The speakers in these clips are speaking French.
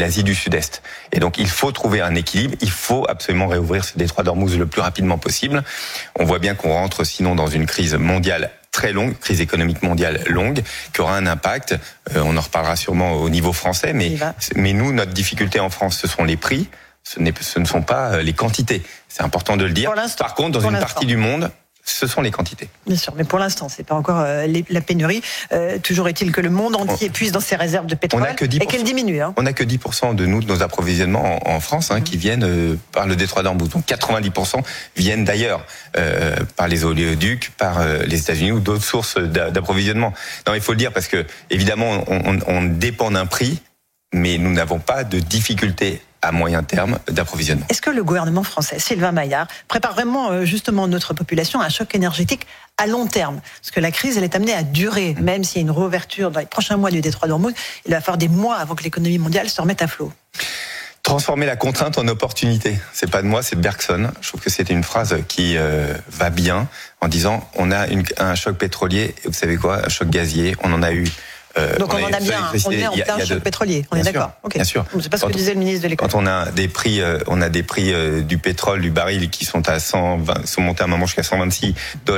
l'Asie du Sud-Est. Et donc il faut trouver un équilibre, il faut absolument réouvrir ce détroit d'Ormuz le plus rapidement possible. On voit bien qu'on rentre sinon dans une crise mondiale très longue, crise économique mondiale longue, qui aura un impact, on en reparlera sûrement au niveau français, mais nous, notre difficulté en France, ce sont les prix, ce ne sont pas les quantités. C'est important de le dire. Par contre, dans une partie du monde, ce sont les quantités. Bien sûr, mais pour l'instant, c'est pas encore la pénurie. Toujours est-il que le monde entier puise dans ses réserves de pétrole et qu'elle diminue. On n'a que 10% de nos approvisionnements en France qui viennent par le détroit d'Ormuz. Donc 90% viennent d'ailleurs, par les oléoducs, par les États-Unis ou d'autres sources d'approvisionnement. Non, il faut le dire parce que évidemment, on dépend d'un prix, mais nous n'avons pas de difficulté à moyen terme d'approvisionnement. Est-ce que le gouvernement français, Sylvain Maillard, prépare vraiment justement notre population à un choc énergétique à long terme? Parce que la crise, elle est amenée à durer, même s'il y a une réouverture dans les prochains mois du détroit d'Ormuz, il va falloir des mois avant que l'économie mondiale se remette à flot. Transformer la contrainte en opportunité. C'est pas de moi, c'est de Bergson. Je trouve que c'était une phrase qui va bien en disant on a un choc pétrolier, et vous savez quoi, un choc gazier, on en a eu. Donc on en a bien, on est en plein choc pétrolier, on est d'accord. Okay. Bien sûr. C'est pas ce que disait le ministre de l'économie. Quand on a des prix du pétrole, du baril qui sont sont montés à un moment jusqu'à $126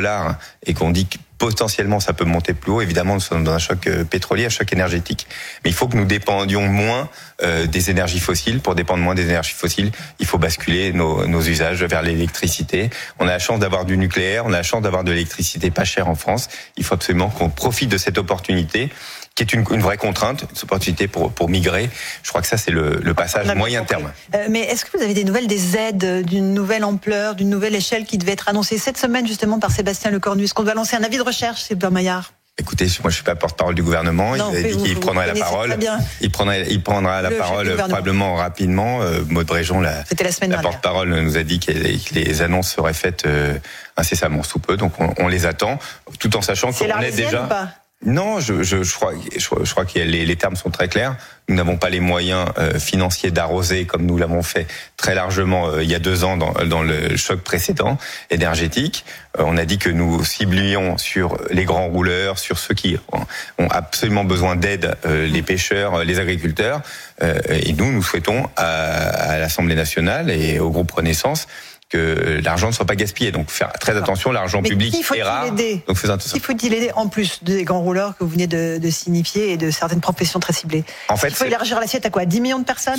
et qu'on dit que potentiellement ça peut monter plus haut, évidemment nous sommes dans un choc pétrolier, un choc énergétique. Mais il faut que nous dépendions moins des énergies fossiles. Pour dépendre moins des énergies fossiles, il faut basculer nos usages vers l'électricité. On a la chance d'avoir du nucléaire, on a la chance d'avoir de l'électricité pas chère en France. Il faut absolument qu'on profite de cette opportunité qui est une vraie contrainte, une opportunité pour migrer. Je crois que ça, c'est le passage moyen terme. Mais est-ce que vous avez des nouvelles des aides d'une nouvelle ampleur, d'une nouvelle échelle qui devait être annoncée cette semaine justement par Sébastien Lecornu? Est-ce qu'on doit lancer un avis de recherche, Sylvain Maillard? Écoutez, moi je suis pas porte-parole du gouvernement. Non, il a dit qu'il prendrait la parole. Il prendra la parole probablement rapidement. Maud Bréjon, la porte-parole, nous a dit que les annonces seraient faites incessamment sous peu. Donc on les attend, tout en sachant qu'on est déjà. Ou pas? Non, je crois que les termes sont très clairs. Nous n'avons pas les moyens financiers d'arroser comme nous l'avons fait très largement il y a 2 ans dans le choc précédent énergétique. On a dit que nous ciblions sur les grands rouleurs, sur ceux qui ont absolument besoin d'aide, les pêcheurs, les agriculteurs. Et nous souhaitons à l'Assemblée nationale et au groupe Renaissance que l'argent ne soit pas gaspillé. Donc faire très attention, l'argent public est rare. Donc faisons attention. Il faut-il aider en plus des grands rouleurs que vous venez de signifier et de certaines professions très ciblées? En fait, il faut élargir l'assiette à quoi? 10 millions de personnes?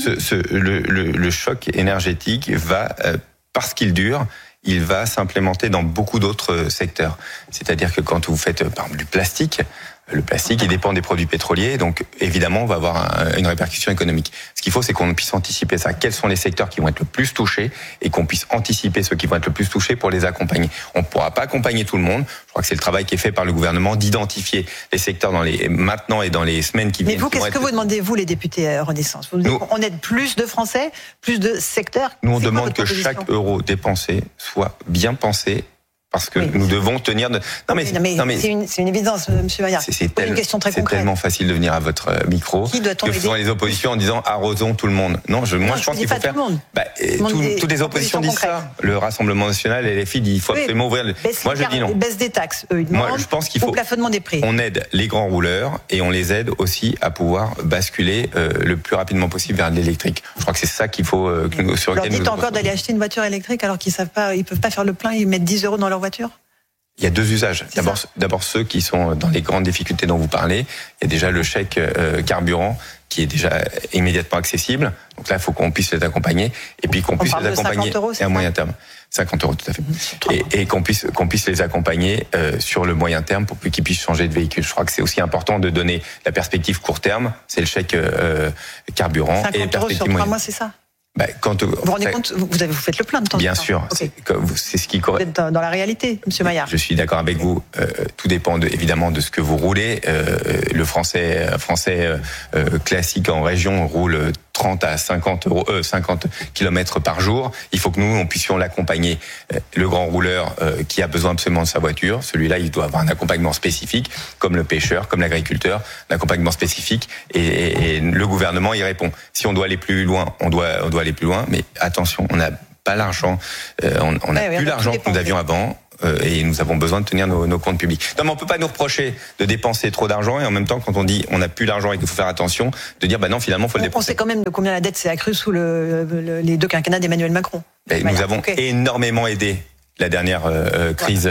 Le choc énergétique va, parce qu'il dure, il va s'implémenter dans beaucoup d'autres secteurs. C'est-à-dire que quand vous faites par exemple du plastique, le plastique, il dépend des produits pétroliers, donc évidemment, on va avoir une répercussion économique. Ce qu'il faut, c'est qu'on puisse anticiper ça. Quels sont les secteurs qui vont être le plus touchés et qu'on puisse anticiper ceux qui vont être le plus touchés pour les accompagner. On ne pourra pas accompagner tout le monde. Je crois que c'est le travail qui est fait par le gouvernement d'identifier les secteurs maintenant et dans les semaines qui viennent. Mais vous, qu'est-ce que vous demandez, vous, les députés Renaissance? On aide plus de Français, plus de secteurs? Nous, on demande que chaque euro dépensé soit bien pensé. Parce que nous devons tenir. Non mais c'est une évidence, Monsieur Maillard. C'est une question très concrète. C'est tellement facile de venir à votre micro. Qui doit-on aider? Que font les oppositions en disant arrosons tout le monde. Non, je pense qu'il faut faire. Toutes les oppositions disent ça. Le Rassemblement national et les filles disent il faut absolument ouvrir. Moi, je dis non. Baisse des taxes. Eux, ils demandent. Moi, je pense qu'il faut plafonnement des prix. On aide les grands rouleurs et on les aide aussi à pouvoir basculer le plus rapidement possible vers l'électrique. Je crois que c'est ça qu'il faut sur lequel nous. Dites encore d'aller acheter une voiture électrique alors qu'ils savent pas, ils peuvent pas faire le plein, ils mettent 10 € dans leur voiture? Il y a 2 usages. D'abord ceux qui sont dans les grandes difficultés dont vous parlez. Il y a déjà le chèque carburant qui est déjà immédiatement accessible. Donc là, il faut qu'on puisse les accompagner et puis qu'on puisse les accompagner à moyen terme. 50 € tout à fait. Et qu'on puisse les accompagner sur le moyen terme pour qu'ils puissent changer de véhicule. Je crois que c'est aussi important de donner la perspective court terme. C'est le chèque carburant 50 et la perspective sur 3 mois, c'est ça? Vous vous rendez compte, vous faites le plein de temps. Bien sûr, okay. C'est ce qui correspond. Vous êtes dans la réalité, Monsieur Maillard. Je suis d'accord avec vous. Tout dépend évidemment de ce que vous roulez. Le français classique en région roule 30 à 50 km par jour. Il faut que nous, on puissions l'accompagner. Le grand rouleur qui a besoin absolument de sa voiture, celui-là, il doit avoir un accompagnement spécifique, comme le pêcheur, comme l'agriculteur, un accompagnement spécifique. Et le gouvernement y répond. Si on doit aller plus loin, on doit aller plus loin. Mais attention, on n'a pas l'argent. On n'a plus l'argent que nous avions avant. et nous avons besoin de tenir nos comptes publics. Non, mais on peut pas nous reprocher de dépenser trop d'argent et en même temps, quand on dit on n'a plus d'argent et qu'il faut faire attention, de dire non, finalement, faut le dépenser. On sait quand même de combien la dette s'est accrue sous les 2 quinquennats d'Emmanuel Macron. Et nous avons énormément aidé. La dernière crise,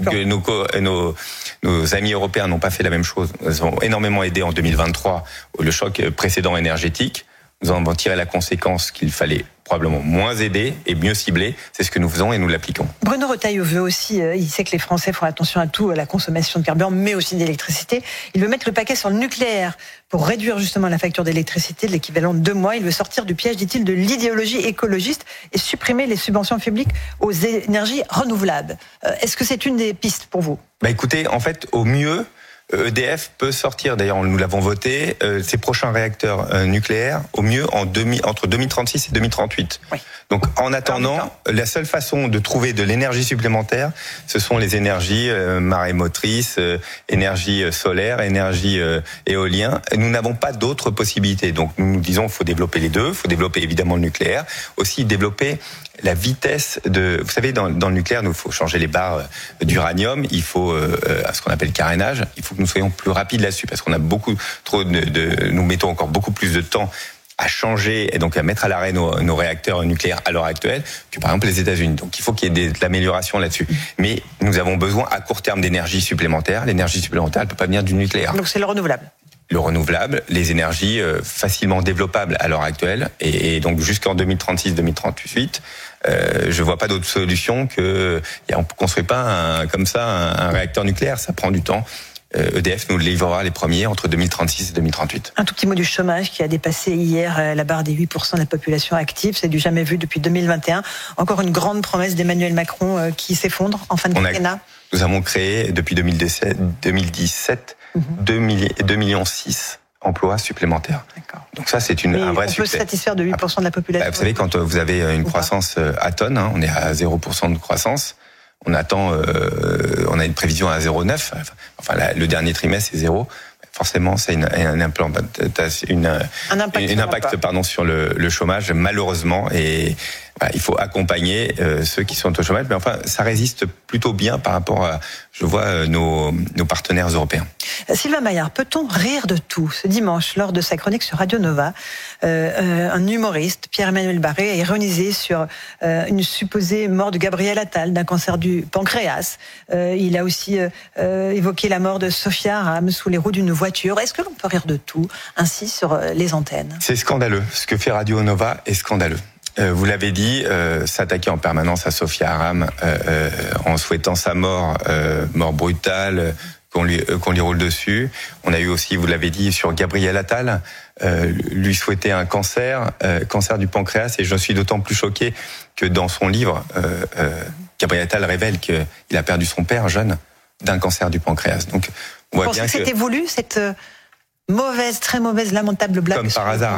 nos amis européens n'ont pas fait la même chose. Ils ont énormément aidé en 2023 le choc précédent énergétique. Nous en avons tiré la conséquence qu'il fallait probablement moins aider et mieux cibler. C'est ce que nous faisons et nous l'appliquons. Bruno Retailleau veut aussi, il sait que les Français font attention à tout, à la consommation de carburant, mais aussi d'électricité. Il veut mettre le paquet sur le nucléaire pour réduire justement la facture d'électricité de l'équivalent de 2 mois. Il veut sortir du piège, dit-il, de l'idéologie écologiste et supprimer les subventions publiques aux énergies renouvelables. Est-ce que c'est une des pistes pour vous ? Écoutez, en fait, au mieux, EDF peut sortir, d'ailleurs nous l'avons voté, ses prochains réacteurs nucléaires au mieux entre 2036 et 2038. Oui. Donc en attendant, la seule façon de trouver de l'énergie supplémentaire, ce sont les énergies marémotrices, énergie solaire, énergie éolien. Nous n'avons pas d'autres possibilités. Donc nous disons qu'il faut développer les deux, il faut développer évidemment le nucléaire, aussi développer la vitesse de... Vous savez, dans le nucléaire, il faut changer les barres d'uranium, il faut ce qu'on appelle carénage, il faut que nous soyons plus rapides là-dessus, parce qu'on a beaucoup trop nous mettons encore beaucoup plus de temps à changer et donc à mettre à l'arrêt nos réacteurs nucléaires à l'heure actuelle que par exemple les États-Unis. Donc il faut qu'il y ait de l'amélioration là-dessus. Mais nous avons besoin à court terme d'énergie supplémentaire. L'énergie supplémentaire, elle peut pas venir du nucléaire. Donc c'est le renouvelable. Le renouvelable, les énergies facilement développables à l'heure actuelle, et donc jusqu'en 2036-2038, je vois pas d'autre solution que on construit pas comme ça un réacteur nucléaire, ça prend du temps. EDF nous livrera les premiers entre 2036 et 2038. Un tout petit mot du chômage qui a dépassé hier la barre des 8% de la population active. C'est du jamais vu depuis 2021. Encore une grande promesse d'Emmanuel Macron qui s'effondre en fin de quinquennat. Nous avons créé depuis 2017 2,6 millions emplois supplémentaires. D'accord. Donc ça, c'est un vrai succès. On peut se satisfaire de 8% de la population. Vous savez, quand vous avez une croissance atone, on est à 0% de croissance. On attend, on a une prévision à 0,9. Enfin, le dernier trimestre c'est 0. Forcément, c'est un impact sur le chômage, malheureusement. Et il faut accompagner ceux qui sont au chômage. Mais enfin, ça résiste plutôt bien par rapport à, je vois, nos partenaires européens. Sylvain Maillard, peut-on rire de tout ? Ce dimanche, lors de sa chronique sur Radio Nova, un humoriste, Pierre-Emmanuel Barré, a ironisé sur une supposée mort de Gabriel Attal d'un cancer du pancréas. Il a aussi évoqué la mort de Sophia Aram sous les roues d'une voiture. Est-ce que l'on peut rire de tout ainsi sur les antennes ? C'est scandaleux. Ce que fait Radio Nova est scandaleux. Vous l'avez dit, s'attaquer en permanence à Sophia Aram en souhaitant sa mort brutale, qu'on lui roule dessus. On a eu aussi, vous l'avez dit, sur Gabriel Attal, lui souhaiter un cancer du pancréas, et je suis d'autant plus choqué que dans son livre, Gabriel Attal révèle qu'il a perdu son père jeune d'un cancer du pancréas. Donc, on voit bien que c'était voulu, cette mauvaise, très mauvaise, lamentable blague comme par hasard,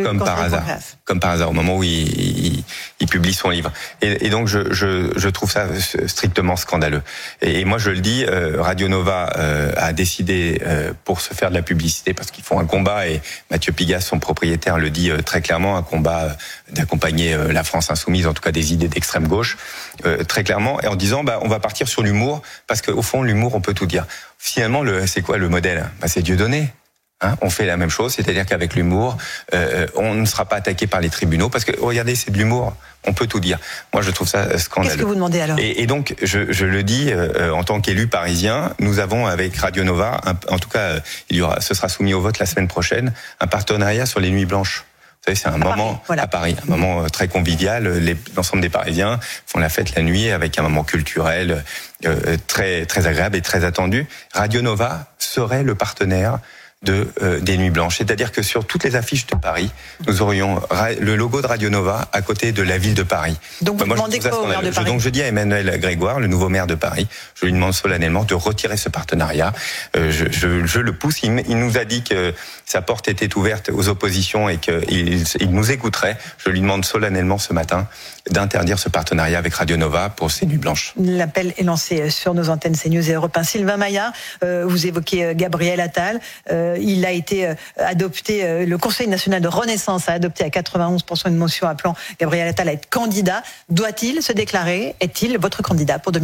comme par hasard, au moment où il publie son livre. Et donc je trouve ça strictement scandaleux. Et moi je le dis, Radio Nova a décidé pour se faire de la publicité, parce qu'ils font un combat, et Mathieu Pigasse, son propriétaire, le dit très clairement, un combat d'accompagner la France insoumise, en tout cas des idées d'extrême gauche, très clairement, et en disant on va partir sur l'humour, parce qu'au fond l'humour on peut tout dire. Finalement c'est quoi le modèle ? C'est Dieudonné. On fait la même chose, c'est-à-dire qu'avec l'humour, on ne sera pas attaqué par les tribunaux, parce que regardez, c'est de l'humour, on peut tout dire. Moi, je trouve ça scandaleux. Qu'est-ce que vous demandez alors ? Et donc, je le dis en tant qu'élu parisien, nous avons avec Radio Nova, en tout cas, ce sera soumis au vote la semaine prochaine, un partenariat sur les nuits blanches. Vous savez, c'est un moment à Paris, un moment très convivial. L'ensemble des Parisiens font la fête la nuit avec un moment culturel très très agréable et très attendu. Radio Nova serait le partenaire des Nuits Blanches. C'est-à-dire que sur toutes les affiches de Paris, nous aurions le logo de Radio Nova à côté de la ville de Paris. Donc vous demandez quoi au maire de Paris ? Donc je dis à Emmanuel Grégoire, le nouveau maire de Paris, je lui demande solennellement de retirer ce partenariat. Je le pousse. Il nous a dit que sa porte était ouverte aux oppositions et qu'il nous écouterait. Je lui demande solennellement ce matin d'interdire ce partenariat avec Radio Nova pour ces Nuits Blanches. L'appel est lancé sur nos antennes CNews et Europe 1. Sylvain Maillard, vous évoquez Gabriel Attal. Il a été adopté, le Conseil national de Renaissance a adopté à 91% une motion appelant Gabriel Attal à être candidat. Doit-il se déclarer ? Est-il votre candidat pour 2027 ?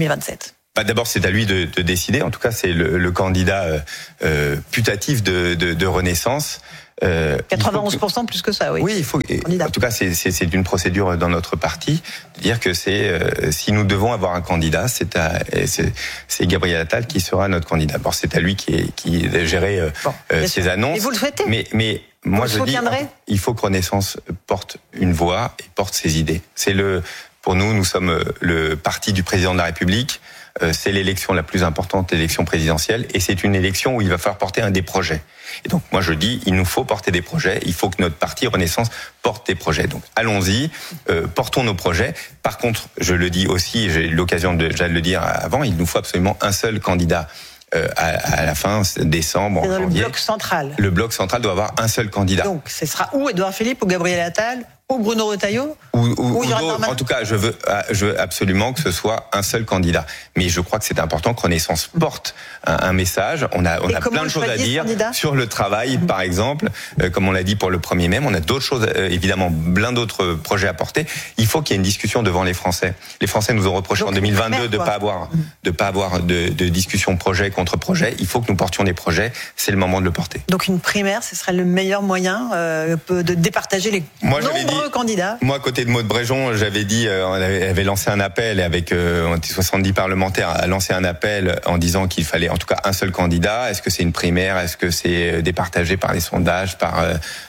D'abord, c'est à lui de décider. En tout cas, c'est le candidat putatif de Renaissance. 91% plus que ça, oui. Oui, il faut. En tout cas, c'est une procédure dans notre parti de dire que si nous devons avoir un candidat, c'est Gabriel Attal qui sera notre candidat. Bon, c'est à lui qui gérer ses annonces. Et vous le souhaitez ? Mais moi, je dis, il faut que Renaissance porte une voix et porte ses idées. Pour nous sommes le parti du président de la République. C'est l'élection la plus importante, l'élection présidentielle, et c'est une élection où il va falloir porter des projets. Et donc moi je dis, il nous faut porter des projets, il faut que notre parti Renaissance porte des projets. Donc allons-y, portons nos projets. Par contre, je le dis aussi, j'ai eu l'occasion déjà de le dire avant, il nous faut absolument un seul candidat. À la fin décembre, janvier. Le bloc central. Le bloc central doit avoir un seul candidat. Donc ce sera ou Édouard Philippe ou Gabriel Attal ou Bruno Retailleau ou en tout cas, je veux absolument que ce soit un seul candidat. Mais je crois que c'est important que Renaissance porte un message. On a plein de choses à dire sur le travail, par exemple, comme on l'a dit pour le 1er mai. On a d'autres choses, évidemment, plein d'autres projets à porter. Il faut qu'il y ait une discussion devant les Français. Les Français nous ont reproché en 2022 de pas avoir de discussion projet contre projet. Il faut que nous portions des projets. C'est le moment de le porter. Donc une primaire, ce serait le meilleur moyen de départager les nombreux candidats. Moi, à côté de Maud Bréjon, j'avais dit, on avait lancé un appel avec 70 parlementaires, a lancé un appel en disant qu'il fallait en tout cas un seul candidat. Est-ce que c'est une primaire? Est-ce que c'est départagé par les sondages, par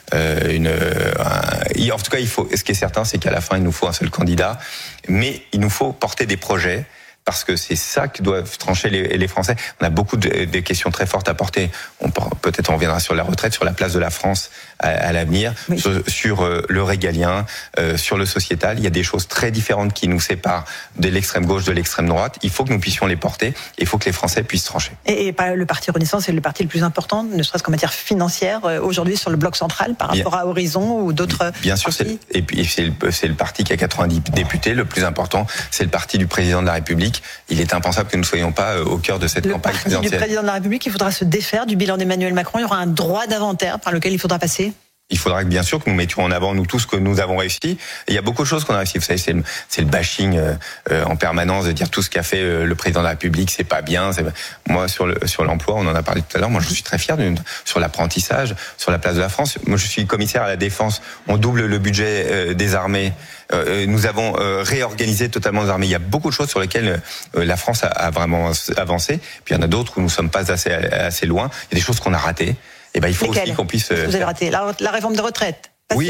en tout cas, ce qui est certain, c'est qu'à la fin, il nous faut un seul candidat, mais il nous faut porter des projets. Parce que c'est ça que doivent trancher les Français. On a beaucoup de questions très fortes à porter. Peut-être on reviendra sur la retraite, sur la place de la France à l'avenir, oui. sur le régalien, sur le sociétal. Il y a des choses très différentes qui nous séparent de l'extrême gauche, de l'extrême droite. Il faut que nous puissions les porter. Et il faut que les Français puissent trancher. Et le parti Renaissance est le parti le plus important, ne serait-ce qu'en matière financière, aujourd'hui sur le bloc central par rapport à Horizon ou d'autres. Bien sûr, et puis c'est le parti qui a 90 députés. Le plus important, c'est le parti du président de la République. Il est impensable que nous ne soyons pas au cœur de cette campagne présidentielle. Le parti du président de la République, il faudra se défaire du bilan d'Emmanuel Macron. Il y aura un droit d'inventaire par lequel il faudra passer. Il faudra bien sûr que nous mettions en avant nous tout ce que nous avons réussi. Et il y a beaucoup de choses qu'on a réussi. Vous savez, c'est le bashing en permanence de dire tout ce qu'a fait le président de la République, c'est pas bien. Moi, sur l'emploi, on en a parlé tout à l'heure. Moi, je suis très fier sur l'apprentissage, sur la place de la France. Moi, je suis commissaire à la défense. On double le budget des armées. Nous avons réorganisé totalement les armées. Il y a beaucoup de choses sur lesquelles la France a vraiment avancé. Puis il y en a d'autres où nous sommes pas assez loin. Il y a des choses qu'on a ratées. Et il faut aussi qu'on puisse. Vous avez raté la réforme des retraites. Oui,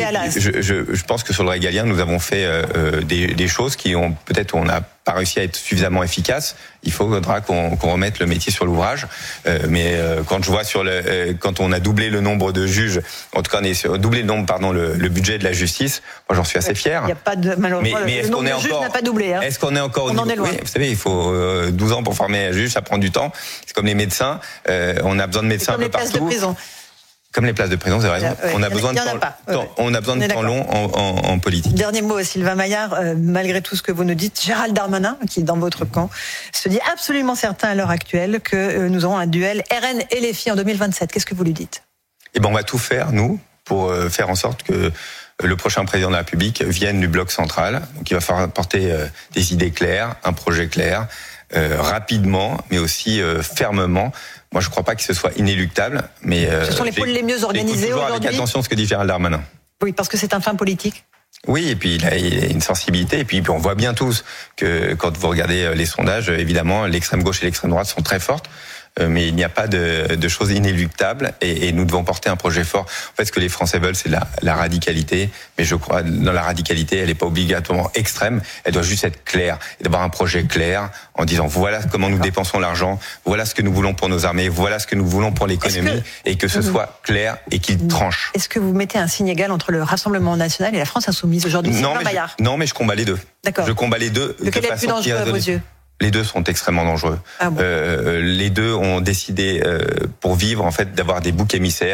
je pense que sur le régalien, nous avons fait des choses qui ont peut-être on n'a pas réussi à être suffisamment efficaces. Il faudra qu'on remette le métier sur l'ouvrage. Mais quand je vois quand on a doublé le nombre de juges, en tout cas doublé le budget de la justice, moi j'en suis assez fier. Il n'y a pas de malheureusement le nombre de juges n'a pas doublé. Hein. Est-ce qu'on est encore on en est loin. Oui, vous savez, il faut 12 ans pour former un juge, ça prend du temps. C'est comme les médecins, on a besoin de médecins un peu partout. Comme les places de prison. Comme les places de prison, vous avez raison. On a besoin de temps. On a besoin de temps long en politique. Dernier mot, Sylvain Maillard. Malgré tout ce que vous nous dites, Gérald Darmanin, qui est dans votre camp, se dit absolument certain à l'heure actuelle que nous aurons un duel RN et les filles en 2027. Qu'est-ce que vous lui dites ? On va tout faire, nous, pour faire en sorte que le prochain président de la République vienne du bloc central. Donc il va falloir porter des idées claires, un projet clair, rapidement, mais aussi fermement. Moi, je ne crois pas que ce soit inéluctable, mais ce sont les pôles les mieux organisés aujourd'hui. Avec attention ce que dit Gérald Darmanin. Oui, parce que c'est un fin politique. Oui, et puis il a une sensibilité, et puis on voit bien tous que quand vous regardez les sondages, évidemment, l'extrême gauche et l'extrême droite sont très fortes. Mais il n'y a pas de choses inéluctables et nous devons porter un projet fort. En fait, ce que les Français veulent, c'est la radicalité. Mais je crois, dans la radicalité, elle n'est pas obligatoirement extrême. Elle doit juste être claire. Et d'avoir un projet clair en disant voilà comment nous dépensons l'argent, voilà ce que nous voulons pour nos armées, voilà ce que nous voulons pour l'économie, et que ce soit clair et qu'il tranche. Est-ce que vous mettez un signe égal entre le Rassemblement national et la France insoumise aujourd'hui? Non, mais je combats les deux. D'accord. Je combats les deux. Lequel est le plus dangereux à vos yeux? Les deux sont extrêmement dangereux. Ah bon. Les deux ont décidé, pour vivre, en fait, d'avoir des boucs émissaires.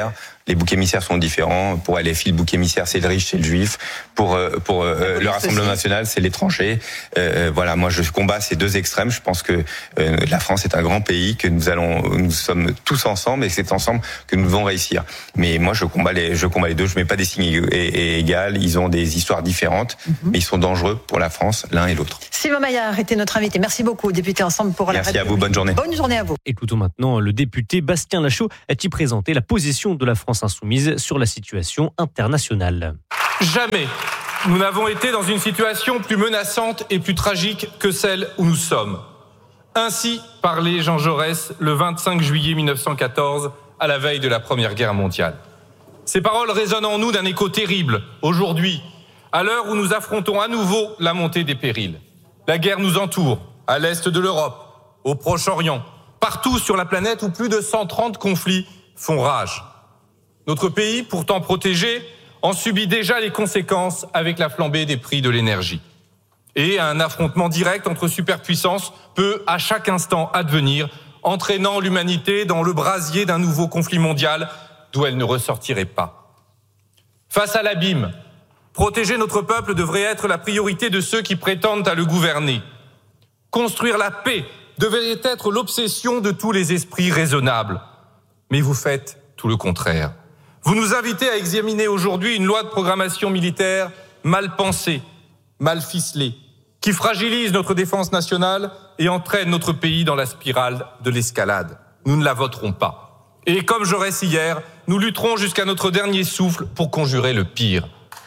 Les boucs émissaires sont différents. Pour LFI, le bouc émissaire, c'est le riche, c'est le juif. Pour le Rassemblement national, c'est l'étranger. Voilà, moi, je combats ces deux extrêmes. Je pense que la France est un grand pays, que nous sommes tous ensemble et c'est ensemble que nous devons réussir. Mais moi, je combats les deux. Je mets pas des signes égales. Ils ont des histoires différentes, mais ils sont dangereux pour la France, l'un et l'autre. Sylvain Maillard était notre invité. Merci beaucoup, député Ensemble pour la Radio. Merci à vous, bonne journée. Bonne journée à vous. Écoutons maintenant le député Bastien Lachaud qui présentait la position de la France insoumise sur la situation internationale. Jamais nous n'avons été dans une situation plus menaçante et plus tragique que celle où nous sommes. Ainsi parlait Jean Jaurès le 25 juillet 1914, à la veille de la Première Guerre mondiale. Ces paroles résonnent en nous d'un écho terrible, aujourd'hui, à l'heure où nous affrontons à nouveau la montée des périls. La guerre nous entoure, à l'est de l'Europe, au Proche-Orient, partout sur la planète où plus de 130 conflits font rage. Notre pays, pourtant protégé, en subit déjà les conséquences avec la flambée des prix de l'énergie. Et un affrontement direct entre superpuissances peut à chaque instant advenir, entraînant l'humanité dans le brasier d'un nouveau conflit mondial d'où elle ne ressortirait pas. Face à l'abîme, protéger notre peuple devrait être la priorité de ceux qui prétendent à le gouverner. Construire la paix devrait être l'obsession de tous les esprits raisonnables. Mais vous faites tout le contraire. Vous nous invitez à examiner aujourd'hui une loi de programmation militaire mal pensée, mal ficelée, qui fragilise notre défense nationale et entraîne notre pays dans la spirale de l'escalade. Nous ne la voterons pas. Et comme Jaurès hier, nous lutterons jusqu'à notre dernier souffle pour conjurer le pire.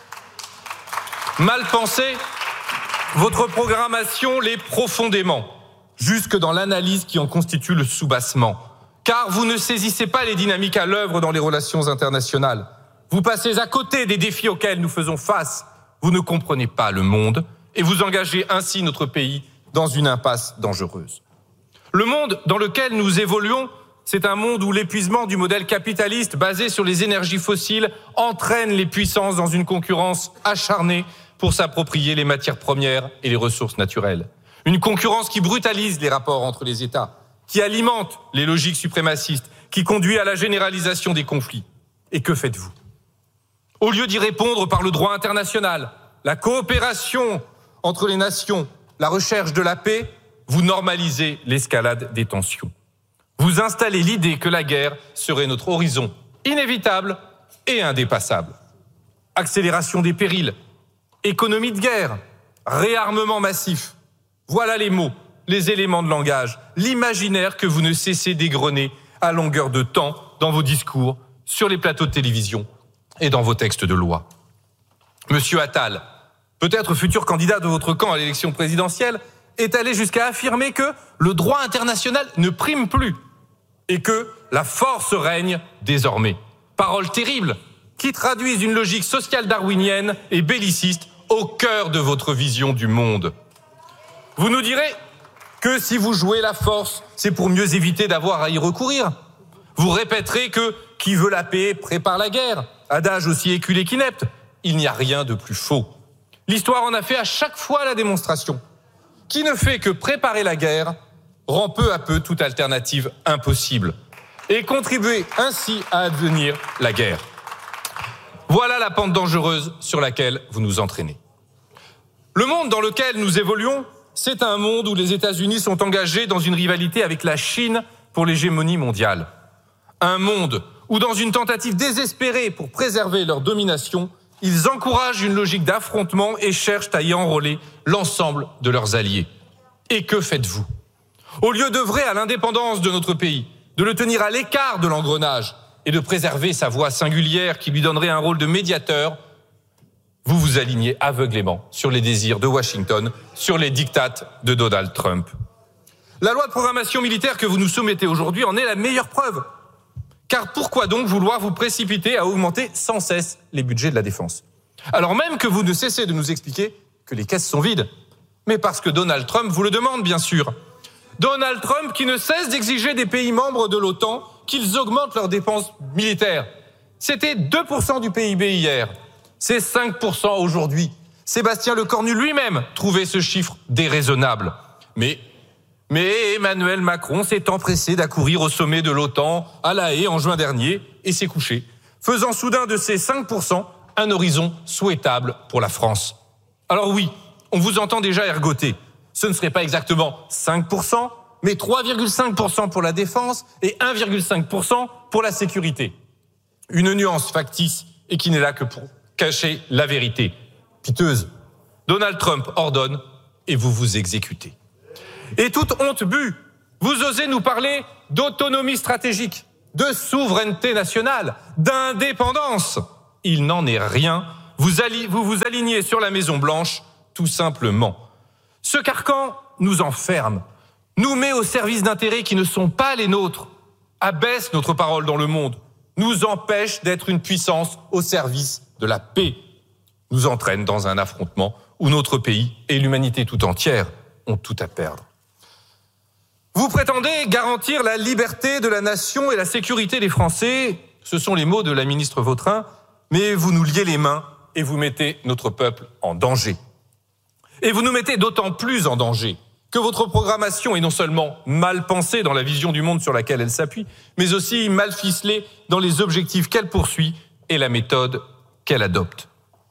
Mal pensée, votre programmation l'est profondément, jusque dans l'analyse qui en constitue le soubassement. Car vous ne saisissez pas les dynamiques à l'œuvre dans les relations internationales. Vous passez à côté des défis auxquels nous faisons face. Vous ne comprenez pas le monde et vous engagez ainsi notre pays dans une impasse dangereuse. Le monde dans lequel nous évoluons, c'est un monde où l'épuisement du modèle capitaliste basé sur les énergies fossiles entraîne les puissances dans une concurrence acharnée pour s'approprier les matières premières et les ressources naturelles. Une concurrence qui brutalise les rapports entre les États, qui alimente les logiques suprémacistes, qui conduit à la généralisation des conflits. Et que faites-vous? Au lieu d'y répondre par le droit international, la coopération entre les nations, la recherche de la paix, vous normalisez l'escalade des tensions. Vous installez l'idée que la guerre serait notre horizon inévitable et indépassable. Accélération des périls, économie de guerre, réarmement massif. Voilà les mots, les éléments de langage, l'imaginaire que vous ne cessez d'égrener à longueur de temps dans vos discours, sur les plateaux de télévision et dans vos textes de loi. Monsieur Attal, peut-être futur candidat de votre camp à l'élection présidentielle, est allé jusqu'à affirmer que le droit international ne prime plus et que la force règne désormais. Paroles terribles qui traduisent une logique sociale darwinienne et belliciste au cœur de votre vision du monde. Vous nous direz que si vous jouez la force, c'est pour mieux éviter d'avoir à y recourir. Vous répéterez que qui veut la paix prépare la guerre, adage aussi éculé qu'inepte. Il n'y a rien de plus faux. L'histoire en a fait à chaque fois la démonstration. Qui ne fait que préparer la guerre rend peu à peu toute alternative impossible et contribuer ainsi à advenir la guerre. Voilà la pente dangereuse sur laquelle vous nous entraînez. Le monde dans lequel nous évoluons, c'est un monde où les États-Unis sont engagés dans une rivalité avec la Chine pour l'hégémonie mondiale. Un monde où, dans une tentative désespérée pour préserver leur domination, ils encouragent une logique d'affrontement et cherchent à y enrôler l'ensemble de leurs alliés. Et que faites-vous? Au lieu d'œuvrer à l'indépendance de notre pays, de le tenir à l'écart de l'engrenage et de préserver sa voix singulière qui lui donnerait un rôle de médiateur, vous vous alignez aveuglément sur les désirs de Washington, sur les diktats de Donald Trump. La loi de programmation militaire que vous nous soumettez aujourd'hui en est la meilleure preuve. Car pourquoi donc vouloir vous précipiter à augmenter sans cesse les budgets de la défense? Alors même que vous ne cessez de nous expliquer que les caisses sont vides. Mais parce que Donald Trump vous le demande, bien sûr. Donald Trump qui ne cesse d'exiger des pays membres de l'OTAN qu'ils augmentent leurs dépenses militaires. C'était 2% du PIB hier. C'est 5% aujourd'hui. Sébastien Lecornu lui-même trouvait ce chiffre déraisonnable. Mais Emmanuel Macron s'est empressé d'accourir au sommet de l'OTAN à La Haye en juin dernier et s'est couché faisant soudain de ces 5% un horizon souhaitable pour la France. Alors oui, on vous entend déjà ergoter. Ce ne serait pas exactement 5%, mais 3,5% pour la défense et 1,5% pour la sécurité. Une nuance factice et qui n'est là que pour cacher la vérité. Piteuse. Donald Trump ordonne et vous vous exécutez. Et toute honte bue, vous osez nous parler d'autonomie stratégique, de souveraineté nationale, d'indépendance. Il n'en est rien. Vous vous alignez sur la Maison-Blanche, tout simplement. Ce carcan nous enferme, nous met au service d'intérêts qui ne sont pas les nôtres, abaisse notre parole dans le monde, nous empêche d'être une puissance au service de la paix, nous entraîne dans un affrontement où notre pays et l'humanité tout entière ont tout à perdre. Vous prétendez garantir la liberté de la nation et la sécurité des Français, ce sont les mots de la ministre Vautrin, mais vous nous liez les mains et vous mettez notre peuple en danger. Et vous nous mettez d'autant plus en danger que votre programmation est non seulement mal pensée dans la vision du monde sur laquelle elle s'appuie, mais aussi mal ficelée dans les objectifs qu'elle poursuit et la méthode qu'elle adopte.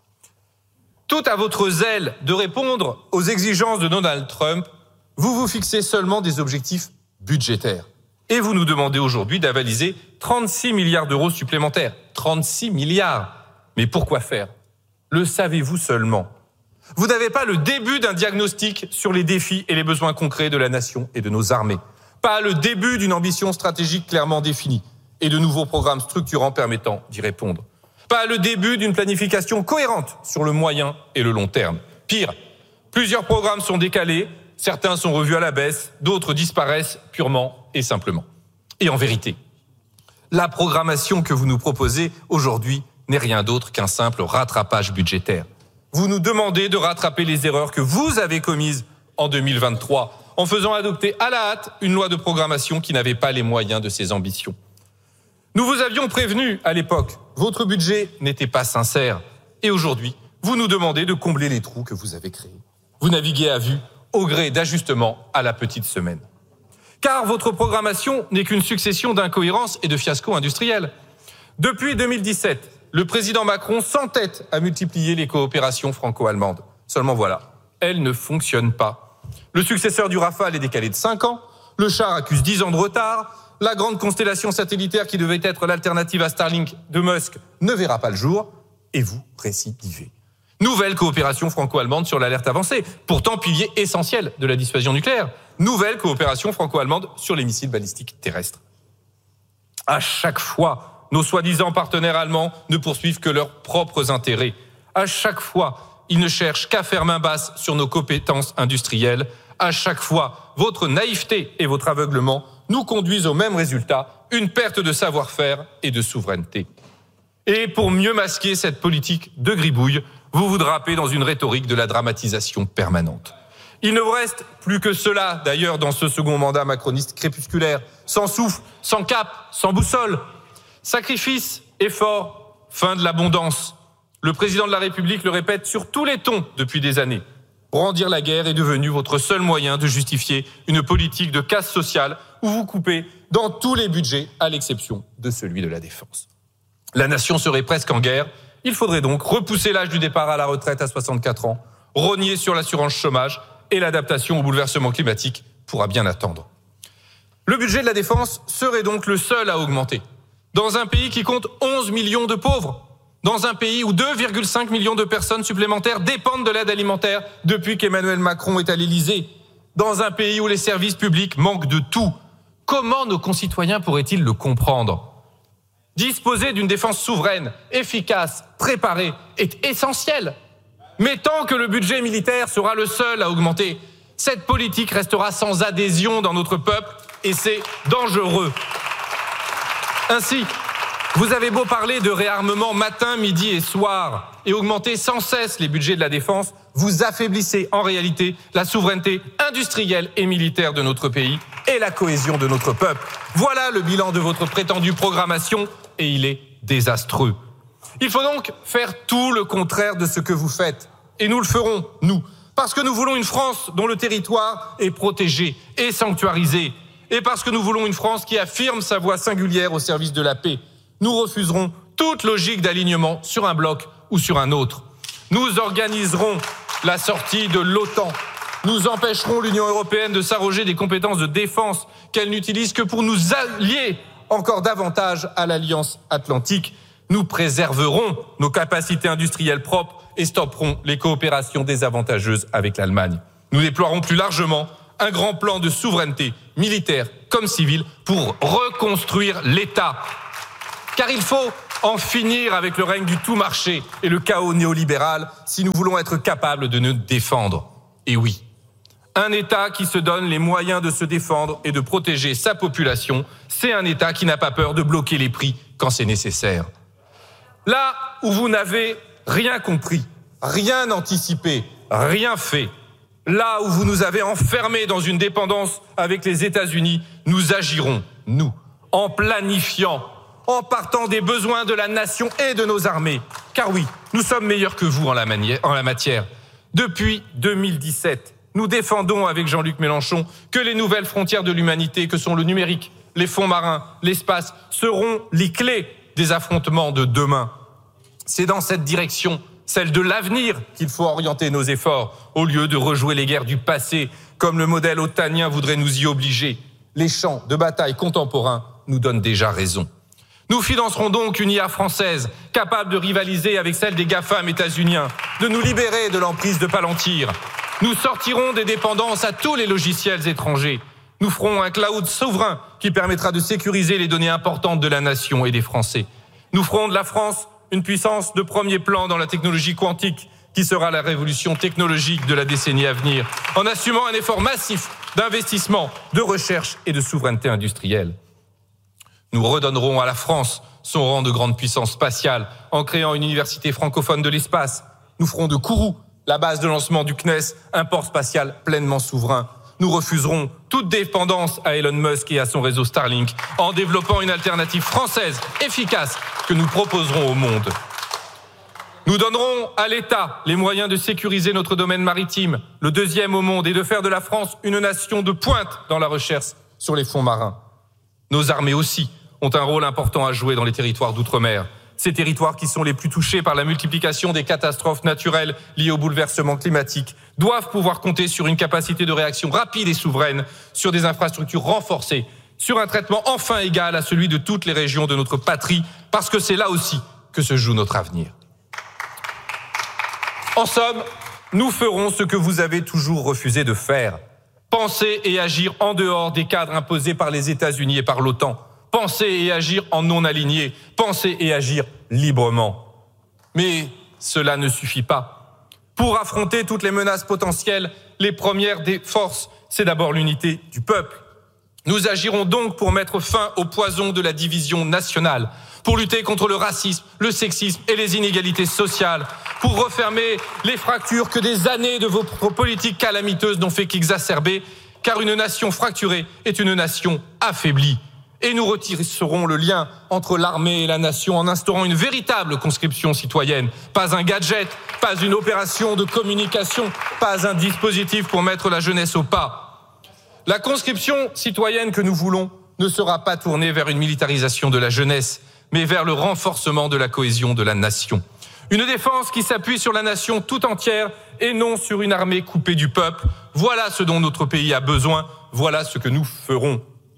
Tout à votre zèle de répondre aux exigences de Donald Trump, vous vous fixez seulement des objectifs budgétaires. Et vous nous demandez aujourd'hui d'avaliser 36 milliards d'euros supplémentaires. 36 milliards. Mais pourquoi faire? Le savez-vous seulement? Vous n'avez pas le début d'un diagnostic sur les défis et les besoins concrets de la nation et de nos armées. Pas le début d'une ambition stratégique clairement définie et de nouveaux programmes structurants permettant d'y répondre. Pas le début d'une planification cohérente sur le moyen et le long terme. Pire, plusieurs programmes sont décalés, certains sont revus à la baisse, d'autres disparaissent purement et simplement. Et en vérité, la programmation que vous nous proposez aujourd'hui n'est rien d'autre qu'un simple rattrapage budgétaire. Vous nous demandez de rattraper les erreurs que vous avez commises en 2023 en faisant adopter à la hâte une loi de programmation qui n'avait pas les moyens de ses ambitions. Nous vous avions prévenu à l'époque, votre budget n'était pas sincère. Et aujourd'hui, vous nous demandez de combler les trous que vous avez créés. Vous naviguez à vue, au gré d'ajustements à la petite semaine. Car votre programmation n'est qu'une succession d'incohérences et de fiascos industriels. Depuis 2017, le président Macron s'entête à multiplier les coopérations franco-allemandes. Seulement voilà, elles ne fonctionnent pas. Le successeur du Rafale est décalé de 5 ans, le char accuse 10 ans de retard, la grande constellation satellitaire qui devait être l'alternative à Starlink de Musk ne verra pas le jour, et vous récidivez. Nouvelle coopération franco-allemande sur l'alerte avancée, pourtant pilier essentiel de la dissuasion nucléaire. Nouvelle coopération franco-allemande sur les missiles balistiques terrestres. À chaque fois, nos soi-disant partenaires allemands ne poursuivent que leurs propres intérêts. À chaque fois, ils ne cherchent qu'à faire main basse sur nos compétences industrielles. À chaque fois, votre naïveté et votre aveuglement nous conduisent au même résultat, une perte de savoir-faire et de souveraineté. Et pour mieux masquer cette politique de gribouille, vous vous drapez dans une rhétorique de la dramatisation permanente. Il ne vous reste plus que cela, d'ailleurs, dans ce second mandat macroniste crépusculaire, sans souffle, sans cap, sans boussole. Sacrifice, effort, fin de l'abondance. Le président de la République le répète sur tous les tons depuis des années. Brandir la guerre est devenu votre seul moyen de justifier une politique de casse sociale où vous coupez dans tous les budgets, à l'exception de celui de la défense. La nation serait presque en guerre. Il faudrait donc repousser l'âge du départ à la retraite à 64 ans, rogner sur l'assurance chômage et l'adaptation au bouleversement climatique pourra bien attendre. Le budget de la défense serait donc le seul à augmenter. Dans un pays qui compte 11 millions de pauvres, dans un pays où 2,5 millions de personnes supplémentaires dépendent de l'aide alimentaire depuis qu'Emmanuel Macron est à l'Élysée, dans un pays où les services publics manquent de tout, comment nos concitoyens pourraient-ils le comprendre ? Disposer d'une défense souveraine, efficace, préparée est essentiel. Mais tant que le budget militaire sera le seul à augmenter, cette politique restera sans adhésion dans notre peuple et c'est dangereux. Ainsi, vous avez beau parler de réarmement matin, midi et soir et augmenter sans cesse les budgets de la défense, vous affaiblissez en réalité la souveraineté industrielle et militaire de notre pays et la cohésion de notre peuple. Voilà le bilan de votre prétendue programmation et il est désastreux. Il faut donc faire tout le contraire de ce que vous faites. Et nous le ferons, nous, parce que nous voulons une France dont le territoire est protégé et sanctuarisé. Et parce que nous voulons une France qui affirme sa voix singulière au service de la paix. Nous refuserons toute logique d'alignement sur un bloc ou sur un autre. Nous organiserons la sortie de l'OTAN. Nous empêcherons l'Union européenne de s'arroger des compétences de défense qu'elle n'utilise que pour nous allier encore davantage à l'Alliance Atlantique. Nous préserverons nos capacités industrielles propres et stopperons les coopérations désavantageuses avec l'Allemagne. Nous déploierons plus largement un grand plan de souveraineté militaire comme civile pour reconstruire l'État. Car il faut en finir avec le règne du tout marché et le chaos néolibéral si nous voulons être capables de nous défendre. Et oui, un État qui se donne les moyens de se défendre et de protéger sa population, c'est un État qui n'a pas peur de bloquer les prix quand c'est nécessaire. Là où vous n'avez rien compris, rien anticipé, rien fait, là où vous nous avez enfermés dans une dépendance avec les États-Unis, nous agirons, nous, en planifiant, en partant des besoins de la nation et de nos armées. Car oui, nous sommes meilleurs que vous en la matière. Depuis 2017, nous défendons avec Jean-Luc Mélenchon que les nouvelles frontières de l'humanité, que sont le numérique, les fonds marins, l'espace, seront les clés des affrontements de demain. C'est dans cette direction, celle de l'avenir, qu'il faut orienter nos efforts, au lieu de rejouer les guerres du passé, comme le modèle otanien voudrait nous y obliger. Les champs de bataille contemporains nous donnent déjà raison. Nous financerons donc une IA française, capable de rivaliser avec celle des GAFAM états-uniens, de nous libérer de l'emprise de Palantir. Nous sortirons des dépendances à tous les logiciels étrangers. Nous ferons un cloud souverain qui permettra de sécuriser les données importantes de la nation et des Français. Nous ferons de la France une puissance de premier plan dans la technologie quantique, qui sera la révolution technologique de la décennie à venir, en assumant un effort massif d'investissement, de recherche et de souveraineté industrielle. Nous redonnerons à la France son rang de grande puissance spatiale en créant une université francophone de l'espace. Nous ferons de Kourou la base de lancement du CNES, un port spatial pleinement souverain. Nous refuserons toute dépendance à Elon Musk et à son réseau Starlink en développant une alternative française efficace que nous proposerons au monde. Nous donnerons à l'État les moyens de sécuriser notre domaine maritime, le deuxième au monde, et de faire de la France une nation de pointe dans la recherche sur les fonds marins. Nos armées aussi ont un rôle important à jouer dans les territoires d'outre-mer. Ces territoires qui sont les plus touchés par la multiplication des catastrophes naturelles liées au bouleversement climatique doivent pouvoir compter sur une capacité de réaction rapide et souveraine, sur des infrastructures renforcées, sur un traitement enfin égal à celui de toutes les régions de notre patrie, parce que c'est là aussi que se joue notre avenir. En somme, nous ferons ce que vous avez toujours refusé de faire. Penser et agir en dehors des cadres imposés par les États-Unis et par l'OTAN. Penser et agir en non-aligné, penser et agir librement. Mais cela ne suffit pas. Pour affronter toutes les menaces potentielles, les premières des forces, c'est d'abord l'unité du peuple. Nous agirons donc pour mettre fin au poison de la division nationale, pour lutter contre le racisme, le sexisme et les inégalités sociales, pour refermer les fractures que des années de vos politiques calamiteuses n'ont fait qu'exacerber, car une nation fracturée est une nation affaiblie. Et nous retisserons le lien entre l'armée et la nation en instaurant une véritable conscription citoyenne. Pas un gadget, pas une opération de communication, pas un dispositif pour mettre la jeunesse au pas. La conscription citoyenne que nous voulons ne sera pas tournée vers une militarisation de la jeunesse, mais vers le renforcement de la cohésion de la nation. Une défense qui s'appuie sur la nation tout entière et non sur une armée coupée du peuple. Voilà ce dont notre pays a besoin, voilà ce que nous ferons.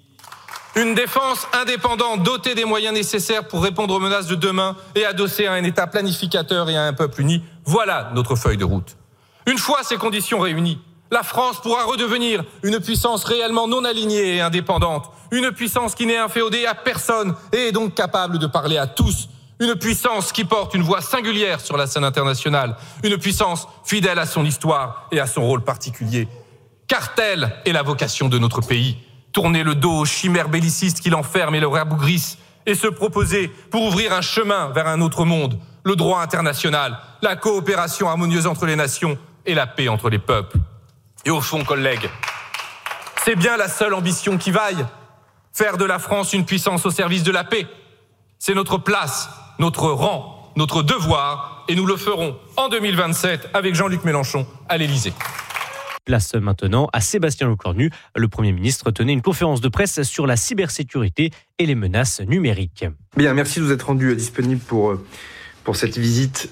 Une défense indépendante, dotée des moyens nécessaires pour répondre aux menaces de demain et adossée à un État planificateur et à un peuple uni, voilà notre feuille de route. Une fois ces conditions réunies, la France pourra redevenir une puissance réellement non alignée et indépendante, une puissance qui n'est inféodée à personne et est donc capable de parler à tous, une puissance qui porte une voix singulière sur la scène internationale, une puissance fidèle à son histoire et à son rôle particulier. Car telle est la vocation de notre pays. Tourner le dos aux chimères bellicistes qui l'enferment et le rabougrissent, et se proposer pour ouvrir un chemin vers un autre monde, le droit international, la coopération harmonieuse entre les nations et la paix entre les peuples. Et au fond, collègues, c'est bien la seule ambition qui vaille, faire de la France une puissance au service de la paix. C'est notre place, notre rang, notre devoir, et nous le ferons en 2027 avec Jean-Luc Mélenchon à l'Élysée. Place maintenant à Sébastien Lecornu. Le Premier ministre tenait une conférence de presse sur la cybersécurité et les menaces numériques. Bien, merci de vous être rendu disponible pour cette visite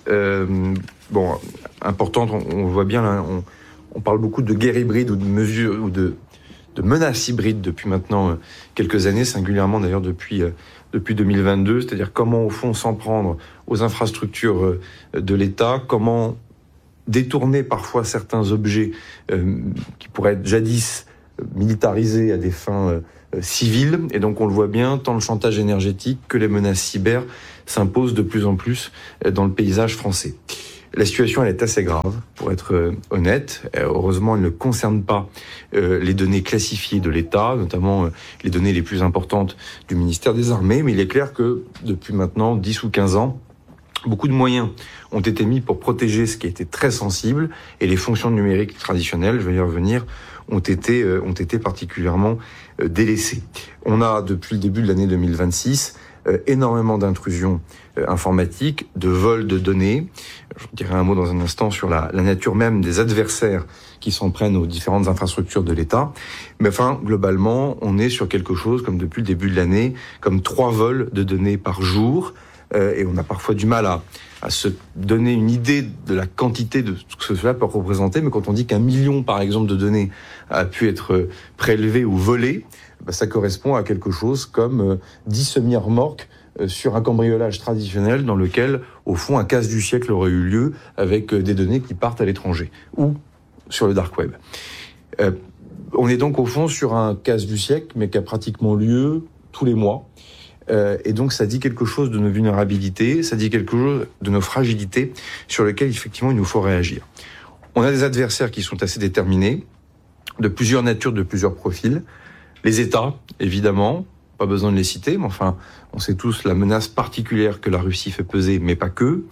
importante. On voit bien là, on parle beaucoup de guerre hybride ou de mesures ou de menaces hybrides depuis maintenant quelques années, singulièrement d'ailleurs depuis 2022, c'est-à-dire comment au fond s'en prendre aux infrastructures de l'État, comment détourner parfois certains objets qui pourraient être jadis militarisés à des fins civiles. Et donc on le voit bien, tant le chantage énergétique que les menaces cyber s'imposent de plus en plus dans le paysage français. La situation, elle est assez grave, pour être honnête. Heureusement, elle ne concerne pas les données classifiées de l'État, notamment les données les plus importantes du ministère des Armées. Mais il est clair que depuis maintenant 10 ou 15 ans, beaucoup de moyens ont été mis pour protéger ce qui était très sensible. Et les fonctions numériques traditionnelles, je vais y revenir, ont été particulièrement délaissées. On a, depuis le début de l'année 2026, énormément d'intrusions informatiques, de vols de données. Je dirai un mot dans un instant sur la nature même des adversaires qui s'en prennent aux différentes infrastructures de l'État. Mais enfin, globalement, on est sur quelque chose, comme depuis le début de l'année, comme 3 vols de données par jour. Et on a parfois du mal à se donner une idée de la quantité de ce que cela peut représenter. Mais quand on dit qu'1 million, par exemple, de données a pu être prélevé ou volé, ça correspond à quelque chose comme 10 semi-remorques sur un cambriolage traditionnel dans lequel, au fond, un casse du siècle aurait eu lieu avec des données qui partent à l'étranger ou sur le dark web. On est donc, au fond, sur un casse du siècle, mais qui a pratiquement lieu tous les mois. Et donc, ça dit quelque chose de nos vulnérabilités, ça dit quelque chose de nos fragilités sur lesquelles, effectivement, il nous faut réagir. On a des adversaires qui sont assez déterminés, de plusieurs natures, de plusieurs profils. Les États, évidemment, pas besoin de les citer, mais enfin, on sait tous la menace particulière que la Russie fait peser, mais pas que.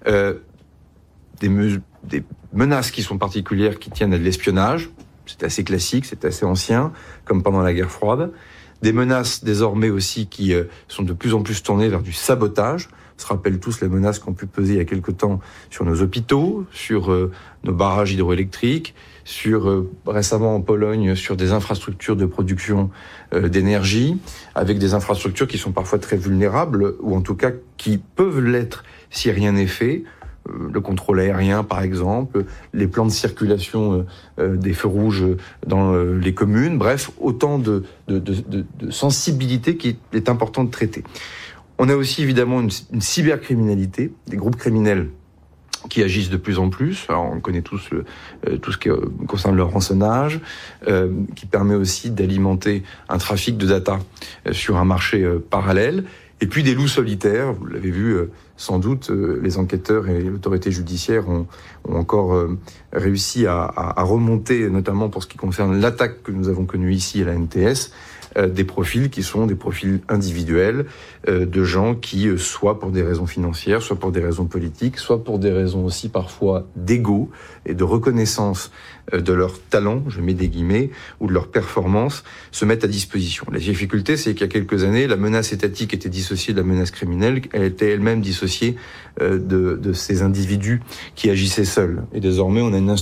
Des menaces qui sont particulières, qui tiennent à de l'espionnage, c'est assez classique, c'est assez ancien, comme pendant la guerre froide. Des menaces désormais aussi qui sont de plus en plus tournées vers du sabotage. On se rappelle tous les menaces qui ont pu peser il y a quelque temps sur nos hôpitaux, sur nos barrages hydroélectriques, sur récemment en Pologne sur des infrastructures de production d'énergie, avec des infrastructures qui sont parfois très vulnérables, ou en tout cas qui peuvent l'être si rien n'est fait. Le contrôle aérien, par exemple, les plans de circulation des feux rouges dans les communes, bref, autant de sensibilité qu'il est important de traiter. On a aussi évidemment une cybercriminalité, des groupes criminels qui agissent de plus en plus. Alors, on connaît tous tout ce qui concerne le rançonnage, qui permet aussi d'alimenter un trafic de data sur un marché parallèle. Et puis des loups solitaires, vous l'avez vu sans doute, les enquêteurs et l'autorité judiciaire ont encore réussi à remonter, notamment pour ce qui concerne l'attaque que nous avons connue ici à la NTS, des profils qui sont des profils individuels de gens qui, soit pour des raisons financières, soit pour des raisons politiques, soit pour des raisons aussi parfois d'ego et de reconnaissance de leur talent, je mets des guillemets, ou de leur performance, se mettent à disposition. La difficulté, c'est qu'il y a quelques années, la menace étatique était dissociée de la menace criminelle, elle était elle-même dissociée de ces individus qui agissaient seuls. Et désormais, on a une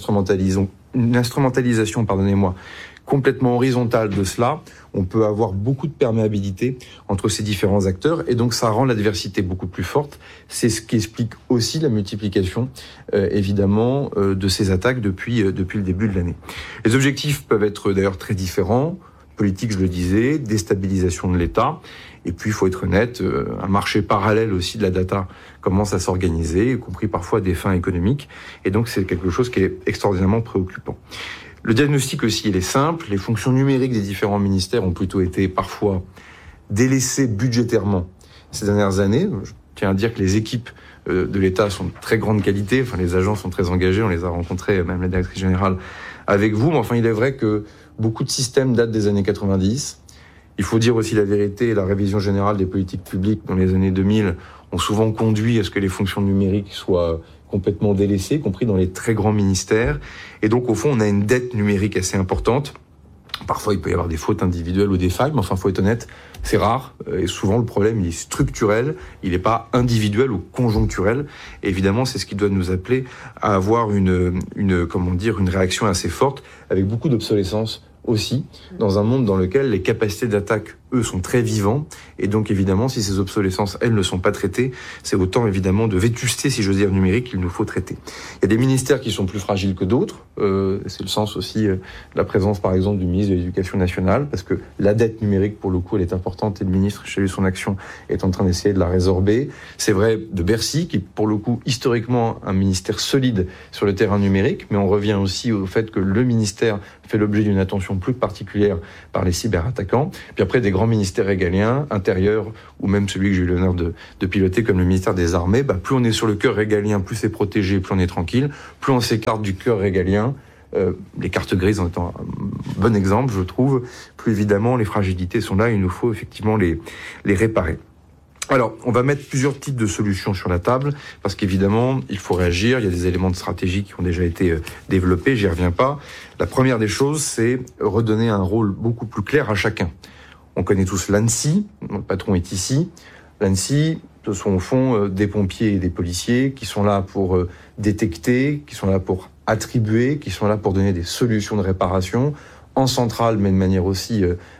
instrumentalisation, complètement horizontale de cela. On peut avoir beaucoup de perméabilité entre ces différents acteurs et donc ça rend l'adversité beaucoup plus forte. C'est ce qui explique aussi la multiplication, évidemment, de ces attaques depuis le début de l'année. Les objectifs peuvent être d'ailleurs très différents. Politique, je le disais, déstabilisation de l'État. Et puis, il faut être honnête, un marché parallèle aussi de la data commence à s'organiser, y compris parfois à des fins économiques. Et donc, c'est quelque chose qui est extraordinairement préoccupant. Le diagnostic aussi, il est simple. Les fonctions numériques des différents ministères ont plutôt été parfois délaissées budgétairement ces dernières années. Je tiens à dire que les équipes de l'État sont de très grande qualité. Enfin, les agents sont très engagés. On les a rencontrés, même la directrice générale, avec vous. Mais enfin, il est vrai que beaucoup de systèmes datent des années 90. Il faut dire aussi la vérité. La révision générale des politiques publiques dans les années 2000 ont souvent conduit à ce que les fonctions numériques soient complètement délaissées, y compris dans les très grands ministères. Et donc, au fond, on a une dette numérique assez importante Parfois, il peut y avoir des fautes individuelles ou des failles, mais enfin, faut être honnête, c'est rare. Et souvent, le problème, il est structurel, il n'est pas individuel ou conjoncturel. Et évidemment, c'est ce qui doit nous appeler à avoir une réaction assez forte, avec beaucoup d'obsolescence aussi, dans un monde dans lequel les capacités d'attaque, eux, sont très vivants. Et donc, évidemment, si ces obsolescences, elles, ne sont pas traitées, c'est autant, évidemment, de vétusté, si j'ose dire, numérique qu'il nous faut traiter. Il y a des ministères qui sont plus fragiles que d'autres. C'est le sens aussi de la présence, par exemple, du ministre de l'Éducation nationale, parce que la dette numérique, pour le coup, elle est importante et le ministre, chez lui, son action est en train d'essayer de la résorber. C'est vrai de Bercy, qui est, pour le coup, historiquement, un ministère solide sur le terrain numérique, mais on revient aussi au fait que le ministère fait l'objet d'une attention plus particulière par les cyberattaquants. Puis après, des grands ministères régaliens, intérieurs, ou même celui que j'ai eu l'honneur de piloter comme le ministère des Armées, plus on est sur le cœur régalien, plus c'est protégé, plus on est tranquille, plus on s'écarte du cœur régalien, les cartes grises en étant un bon exemple, je trouve, plus évidemment les fragilités sont là, et il nous faut effectivement les réparer. Alors, on va mettre plusieurs types de solutions sur la table, parce qu'évidemment, il faut réagir. Il y a des éléments de stratégie qui ont déjà été développés, j'y reviens pas. La première des choses, c'est redonner un rôle beaucoup plus clair à chacun. On connaît tous l'ANSSI, le patron est ici. L'ANSSI, ce sont au fond des pompiers et des policiers qui sont là pour détecter, qui sont là pour attribuer, qui sont là pour donner des solutions de réparation, en centrale, mais de manière aussi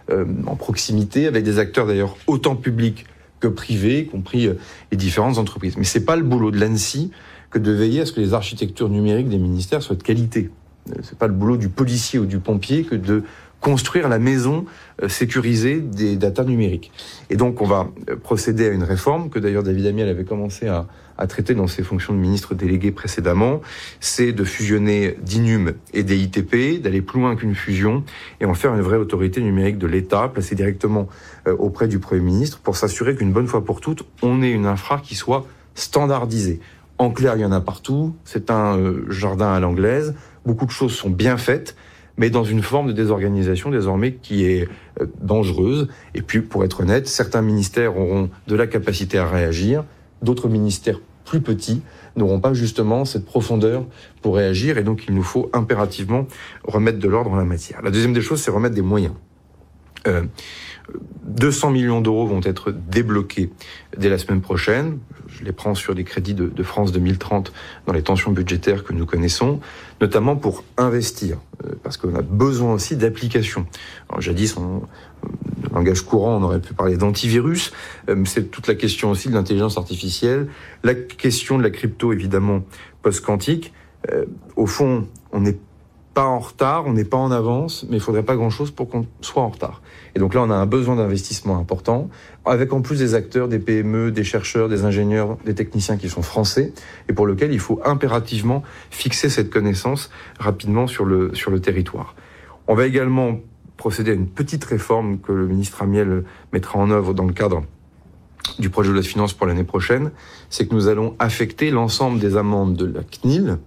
en proximité, avec des acteurs d'ailleurs autant publics que privés, y compris les différentes entreprises. Mais c'est pas le boulot de l'ANSSI que de veiller à ce que les architectures numériques des ministères soient de qualité. C'est pas le boulot du policier ou du pompier que de construire la maison sécurisée des datas numériques. Et donc, on va procéder à une réforme que d'ailleurs David Amiel avait commencé à traiter dans ses fonctions de ministre délégué précédemment. C'est de fusionner d'INUM et des ITP, d'aller plus loin qu'une fusion et en faire une vraie autorité numérique de l'État, placée directement auprès du Premier ministre pour s'assurer qu'une bonne fois pour toutes, on ait une infra qui soit standardisée. En clair, il y en a partout. C'est un jardin à l'anglaise. Beaucoup de choses sont bien faites, mais dans une forme de désorganisation désormais qui est dangereuse. Et puis, pour être honnête, certains ministères auront de la capacité à réagir, d'autres ministères plus petits n'auront pas justement cette profondeur pour réagir, et donc il nous faut impérativement remettre de l'ordre en la matière. La deuxième des choses, c'est remettre des moyens. 200 millions d'euros vont être débloqués dès la semaine prochaine. Je les prends sur les crédits de France 2030 dans les tensions budgétaires que nous connaissons, notamment pour investir, parce qu'on a besoin aussi d'applications. Alors, jadis, en langage courant, on aurait pu parler d'antivirus, c'est toute la question aussi de l'intelligence artificielle, la question de la crypto, évidemment, post-quantique. Au fond, on n'est pas en retard, on n'est pas en avance, mais il faudrait pas grand-chose pour qu'on soit en retard. Et donc là, on a un besoin d'investissement important, avec en plus des acteurs, des PME, des chercheurs, des ingénieurs, des techniciens qui sont français, et pour lequel il faut impérativement fixer cette connaissance rapidement sur le territoire. On va également procéder à une petite réforme que le ministre Amiel mettra en œuvre dans le cadre du projet de loi de finances pour l'année prochaine, c'est que nous allons affecter l'ensemble des amendes de la CNIL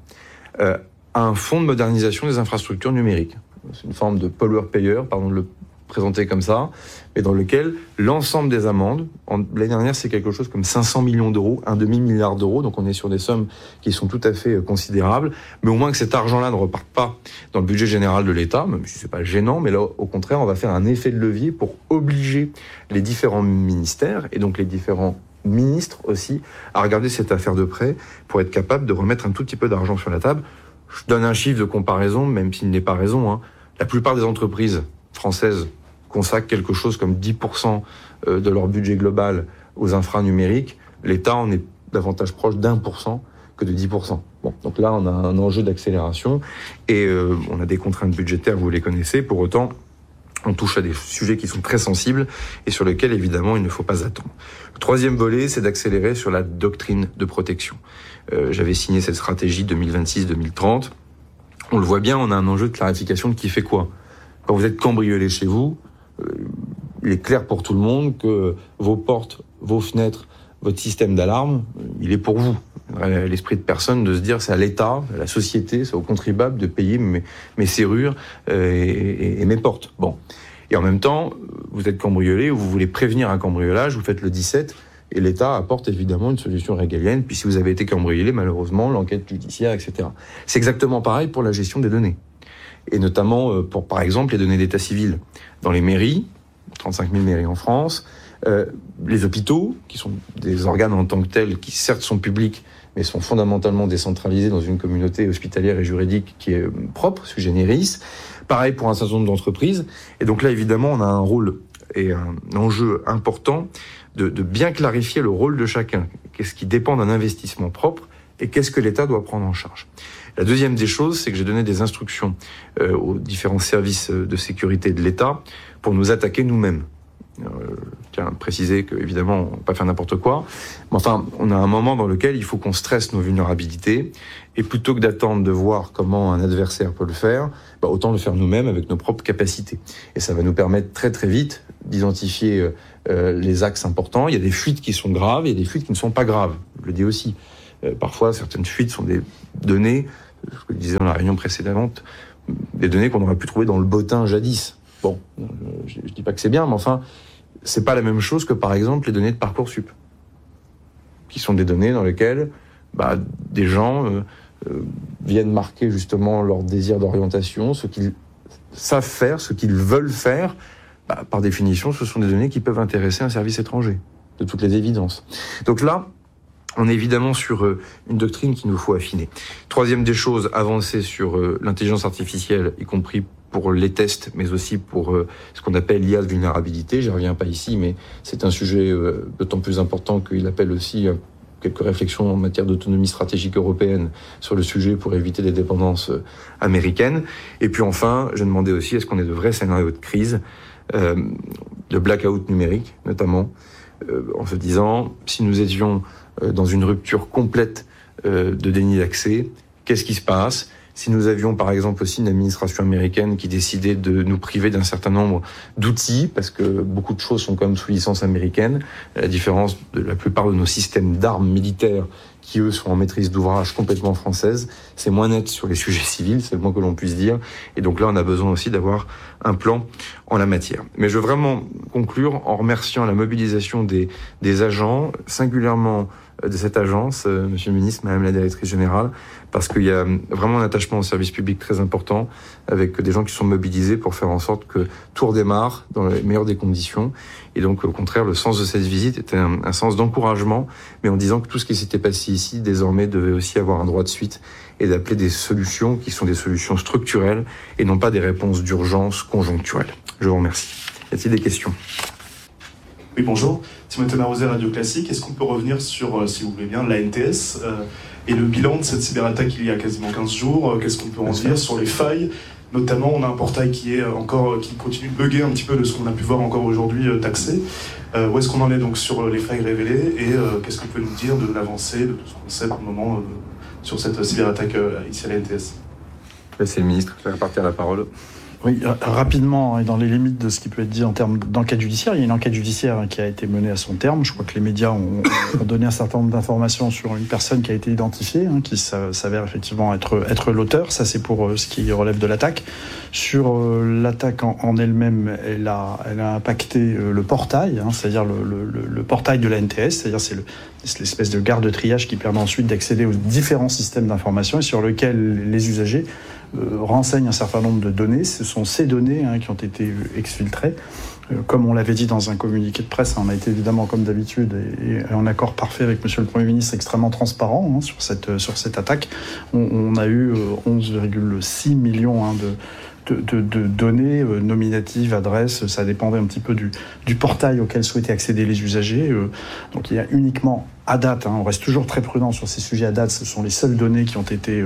à un fonds de modernisation des infrastructures numériques. C'est une forme de pollueur-payeur, pardon de le présenter comme ça, mais dans lequel l'ensemble des amendes, l'année dernière c'est quelque chose comme 500 millions d'euros, un demi-milliard d'euros, donc on est sur des sommes qui sont tout à fait considérables, mais au moins que cet argent-là ne reparte pas dans le budget général de l'État, même si c'est pas gênant, mais là au contraire on va faire un effet de levier pour obliger les différents ministères, et donc les différents ministres aussi, à regarder cette affaire de près, pour être capable de remettre un tout petit peu d'argent sur la table. Je donne un chiffre de comparaison, même s'il n'est pas raison, La plupart des entreprises françaises consacrent quelque chose comme 10% de leur budget global aux infras numériques. L'État en est davantage proche d'1% que de 10%. Bon, donc là, on a un enjeu d'accélération et on a des contraintes budgétaires, vous les connaissez. Pour autant, on touche à des sujets qui sont très sensibles et sur lesquels, évidemment, il ne faut pas attendre. Le troisième volet, c'est d'accélérer sur la doctrine de protection. J'avais signé cette stratégie 2026-2030. On le voit bien, on a un enjeu de clarification de qui fait quoi. Quand vous êtes cambriolé chez vous, il est clair pour tout le monde que vos portes, vos fenêtres, votre système d'alarme, il est pour vous. L'esprit de personne de se dire c'est à l'État, à la société, c'est aux contribuables de payer mes serrures et mes portes. Bon. Et en même temps, vous êtes cambriolé ou vous voulez prévenir un cambriolage, vous faites le 17 et l'État apporte évidemment une solution régalienne. Puis si vous avez été cambriolé, malheureusement, l'enquête judiciaire, etc. C'est exactement pareil pour la gestion des données. et notamment pour, par exemple, les données d'état civil dans les mairies, 35 000 mairies en France, les hôpitaux, qui sont des organes en tant que tels, qui certes sont publics, mais sont fondamentalement décentralisés dans une communauté hospitalière et juridique qui est propre, sui generis. Pareil pour un certain nombre d'entreprises. Et donc là, évidemment, on a un rôle et un enjeu important de bien clarifier le rôle de chacun. Qu'est-ce qui dépend d'un investissement propre et qu'est-ce que l'État doit prendre en charge. La deuxième des choses, c'est que j'ai donné des instructions aux différents services de sécurité de l'État pour nous attaquer nous-mêmes. Je tiens à préciser qu'évidemment, on ne va pas faire n'importe quoi. Mais enfin, on a un moment dans lequel il faut qu'on stresse nos vulnérabilités. Et plutôt que d'attendre de voir comment un adversaire peut le faire, autant le faire nous-mêmes avec nos propres capacités. Et ça va nous permettre très très vite d'identifier les axes importants. Il y a des fuites qui sont graves, il y a des fuites qui ne sont pas graves. Je le dis aussi. Parfois, certaines fuites sont des données, ce que je disais dans la réunion précédente, des données qu'on aurait pu trouver dans le bottin jadis. Bon, je dis pas que c'est bien, mais enfin, c'est pas la même chose que, par exemple, les données de Parcoursup, qui sont des données dans lesquelles des gens viennent marquer justement leur désir d'orientation, ce qu'ils savent faire, ce qu'ils veulent faire. Par définition, ce sont des données qui peuvent intéresser un service étranger, de toutes les évidences. Donc là, on est évidemment sur une doctrine qu'il nous faut affiner. Troisième des choses, avancer sur l'intelligence artificielle, y compris pour les tests, mais aussi pour ce qu'on appelle l'IA de vulnérabilité. J'y reviens pas ici, mais c'est un sujet d'autant plus important qu'il appelle aussi quelques réflexions en matière d'autonomie stratégique européenne sur le sujet pour éviter des dépendances américaines. Et puis enfin, j'ai demandé aussi, est-ce qu'on ait de vrais scénarios de crise, de blackout numérique notamment, en se disant, si nous étions dans une rupture complète de déni d'accès, qu'est-ce qui se passe ? Si nous avions par exemple aussi une administration américaine qui décidait de nous priver d'un certain nombre d'outils, parce que beaucoup de choses sont quand même sous licence américaine, à la différence de la plupart de nos systèmes d'armes militaires qui eux sont en maîtrise d'ouvrage complètement française, c'est moins net sur les sujets civils, c'est le moins que l'on puisse dire, et donc là on a besoin aussi d'avoir un plan en la matière. Mais je veux vraiment conclure en remerciant la mobilisation des agents, singulièrement de cette agence, Monsieur le Ministre, Madame la Directrice Générale, parce qu'il y a vraiment un attachement au service public très important, avec des gens qui sont mobilisés pour faire en sorte que tout redémarre dans les meilleures des conditions. Et donc, au contraire, le sens de cette visite était un sens d'encouragement, mais en disant que tout ce qui s'était passé ici, désormais, devait aussi avoir un droit de suite et d'appeler des solutions qui sont des solutions structurelles et non pas des réponses d'urgence conjoncturelles. Je vous remercie. Y a-t-il des questions ? Oui, bonjour. Timothée Marozet, Radio Classique. Est-ce qu'on peut revenir sur, si vous voulez bien, l'ANTS et le bilan de cette cyberattaque il y a quasiment 15 jours? Qu'est-ce qu'on peut en dire sur les failles? Notamment, on a un portail qui continue de bugger un petit peu de ce qu'on a pu voir encore aujourd'hui d'accès. Où est-ce qu'on en est donc sur les failles révélées et qu'est-ce qu'on peut nous dire de l'avancée, de tout ce qu'on sait pour le moment sur cette cyberattaque ici à l'ANTS? C'est le ministre qui va répartir la parole. Oui, rapidement, et dans les limites de ce qui peut être dit en termes d'enquête judiciaire, il y a une enquête judiciaire qui a été menée à son terme. Je crois que les médias ont donné un certain nombre d'informations sur une personne qui a été identifiée, qui s'avère effectivement être l'auteur. Ça, c'est pour ce qui relève de l'attaque. Sur l'attaque en elle-même, elle a impacté le portail, c'est-à-dire le portail de la NTS, c'est-à-dire c'est l'espèce de garde de triage qui permet ensuite d'accéder aux différents systèmes d'information et sur lequel les usagers renseignent un certain nombre de données. Ce sont ces données qui ont été exfiltrées. Comme on l'avait dit dans un communiqué de presse, on a été évidemment, comme d'habitude, et en accord parfait avec Monsieur le Premier ministre, extrêmement transparent sur cette attaque. On a eu 11,6 millions de données nominatives, adresses, ça dépendait un petit peu du portail auquel souhaitaient accéder les usagers. Donc il y a uniquement à date, on reste toujours très prudent sur ces sujets à date, ce sont les seules données qui ont été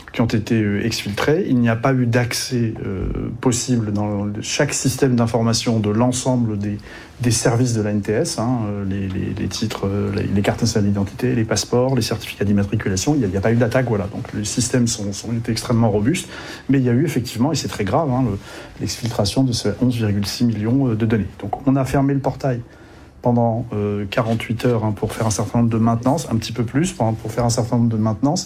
exfiltrées. Il n'y a pas eu d'accès possible dans chaque système d'information de l'ensemble des services de l'ANTS, les titres, les cartes nationales d'identité, les passeports, les certificats d'immatriculation. Il n'y a pas eu d'attaque, voilà. Donc les systèmes sont extrêmement robustes, mais il y a eu effectivement, et c'est très grave, l'exfiltration de ces 11,6 millions de données. Donc on a fermé le portail pendant 48 heures pour faire un certain nombre de maintenances, un petit peu plus pour faire un certain nombre de maintenances.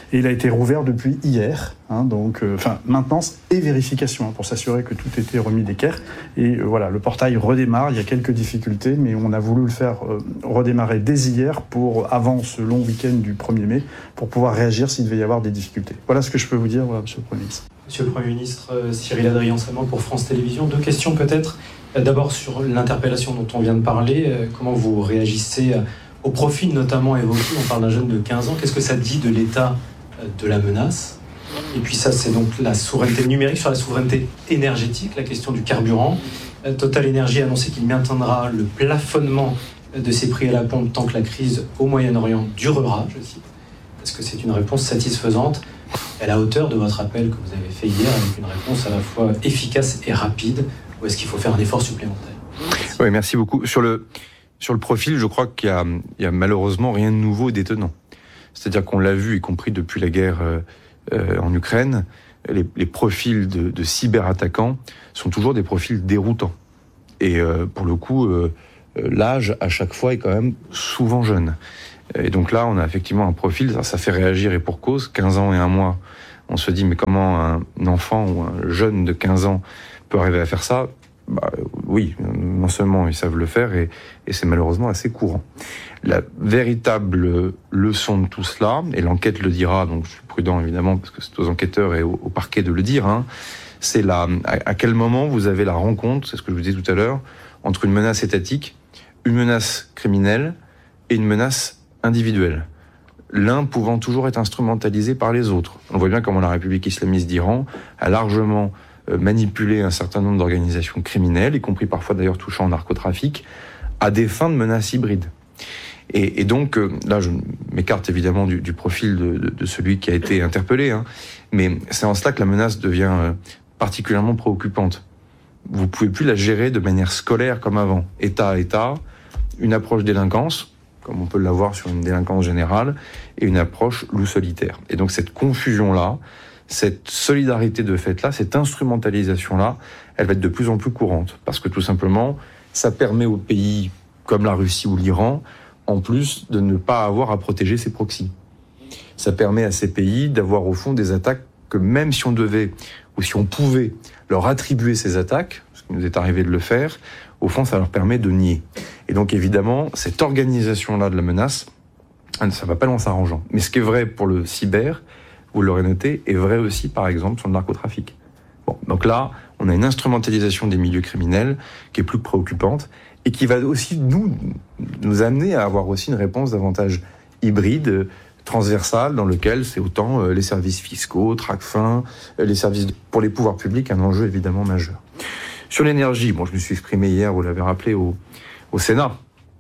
Et il a été rouvert depuis hier, donc maintenance et vérification, pour s'assurer que tout était remis d'équerre. Et voilà, le portail redémarre, il y a quelques difficultés, mais on a voulu le faire redémarrer dès hier avant ce long week-end du 1er mai, pour pouvoir réagir s'il devait y avoir des difficultés. Voilà ce que je peux vous dire, Monsieur le Premier ministre. Monsieur le Premier ministre, Cyril Adrien-Salmon pour France Télévisions. 2 questions peut-être. D'abord sur l'interpellation dont on vient de parler. Comment vous réagissez au profil notamment évoqué? On parle d'un jeune de 15 ans. Qu'est-ce que ça dit de l'état de la menace? Et puis ça, c'est donc la souveraineté numérique. Sur la souveraineté énergétique, la question du carburant. Total Energy a annoncé qu'il maintiendra le plafonnement de ses prix à la pompe tant que la crise au Moyen-Orient durera, je cite. Est-ce que c'est une réponse satisfaisante, à la hauteur de votre appel que vous avez fait hier, avec une réponse à la fois efficace et rapide, ou est-ce qu'il faut faire un effort supplémentaire? Oui, merci beaucoup. Sur le profil, je crois qu'il y a malheureusement rien de nouveau et d'étonnant. C'est-à-dire qu'on l'a vu, y compris depuis la guerre en Ukraine, les profils de cyberattaquants sont toujours des profils déroutants. Et pour le coup, l'âge, à chaque fois, est quand même souvent jeune. Et donc là, on a effectivement un profil, ça fait réagir et pour cause. 15 ans et 1 mois, on se dit, mais comment un enfant ou un jeune de 15 ans peut arriver à faire ça? Oui, non seulement ils savent le faire, et c'est malheureusement assez courant. La véritable leçon de tout cela, et l'enquête le dira, donc je suis prudent évidemment, parce que c'est aux enquêteurs et au parquet de le dire, c'est à quel moment vous avez la rencontre, c'est ce que je vous disais tout à l'heure, entre une menace étatique, une menace criminelle et une menace individuelle. L'un pouvant toujours être instrumentalisé par les autres. On voit bien comment la République islamiste d'Iran a largement manipulé un certain nombre d'organisations criminelles, y compris parfois d'ailleurs touchant au narcotrafic, à des fins de menaces hybrides. Et donc, là, je m'écarte évidemment du profil de celui qui a été interpellé, mais c'est en cela que la menace devient particulièrement préoccupante. Vous pouvez plus la gérer de manière scolaire comme avant, État à État, une approche délinquance, comme on peut l'avoir sur une délinquance générale, et une approche loup solitaire. Et donc cette confusion-là, cette solidarité de fait-là, cette instrumentalisation-là, elle va être de plus en plus courante. Parce que tout simplement, ça permet aux pays comme la Russie ou l'Iran, en plus de ne pas avoir à protéger ses proxys. Ça permet à ces pays d'avoir au fond des attaques que même si on devait, ou si on pouvait leur attribuer ces attaques, ce qui nous est arrivé de le faire, au fond, ça leur permet de nier. Et donc, évidemment, cette organisation-là de la menace, ça va pas loin s'arrangeant. Mais ce qui est vrai pour le cyber, vous l'aurez noté, est vrai aussi, par exemple, sur le narcotrafic. Bon, donc là, on a une instrumentalisation des milieux criminels qui est plus préoccupante et qui va aussi nous amener à avoir aussi une réponse davantage hybride, transversale, dans lequel c'est autant les services fiscaux, Tracfin, les services pour les pouvoirs publics, un enjeu évidemment majeur. Sur l'énergie, je me suis exprimé hier, vous l'avez rappelé, au Sénat.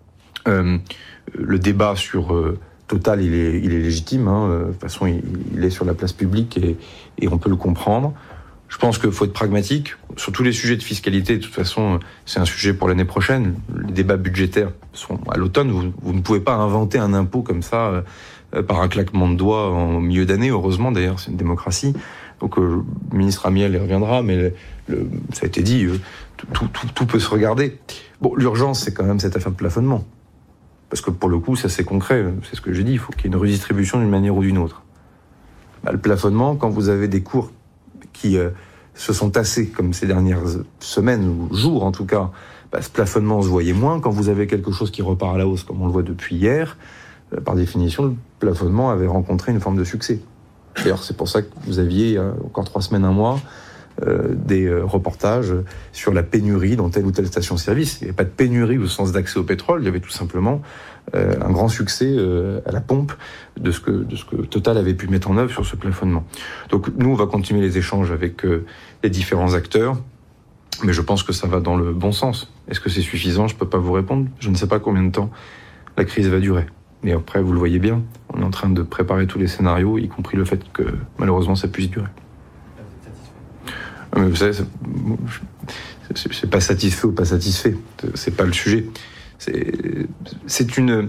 Le débat sur Total, il est légitime. De toute façon, il est sur la place publique et on peut le comprendre. Je pense qu'il faut être pragmatique. Sur tous les sujets de fiscalité, de toute façon, c'est un sujet pour l'année prochaine. Les débats budgétaires sont à l'automne. Vous ne pouvez pas inventer un impôt comme ça par un claquement de doigts en milieu d'année. Heureusement, d'ailleurs, c'est une démocratie. Donc, le ministre Amiel y reviendra, mais ça a été dit, tout peut se regarder. Bon, l'urgence, c'est quand même cette affaire de plafonnement. Parce que pour le coup, ça c'est concret, c'est ce que j'ai dit, il faut qu'il y ait une redistribution d'une manière ou d'une autre. Le plafonnement, quand vous avez des cours qui se sont tassés, comme ces dernières semaines, ou jours en tout cas, ce plafonnement se voyait moins. Quand vous avez quelque chose qui repart à la hausse, comme on le voit depuis hier, par définition, le plafonnement avait rencontré une forme de succès. D'ailleurs, c'est pour ça que vous aviez encore 3 semaines, 1 mois, des reportages sur la pénurie dans telle ou telle station-service. Il n'y avait pas de pénurie au sens d'accès au pétrole, il y avait tout simplement un grand succès à la pompe de ce que Total avait pu mettre en œuvre sur ce plafonnement. Donc nous, on va continuer les échanges avec les différents acteurs, mais je pense que ça va dans le bon sens. Est-ce que c'est suffisant? Je ne peux pas vous répondre. Je ne sais pas combien de temps la crise va durer. Mais après, vous le voyez bien, on est en train de préparer tous les scénarios, y compris le fait que malheureusement ça puisse durer. Mais vous savez, c'est pas satisfait ou pas satisfait, c'est pas le sujet. C'est une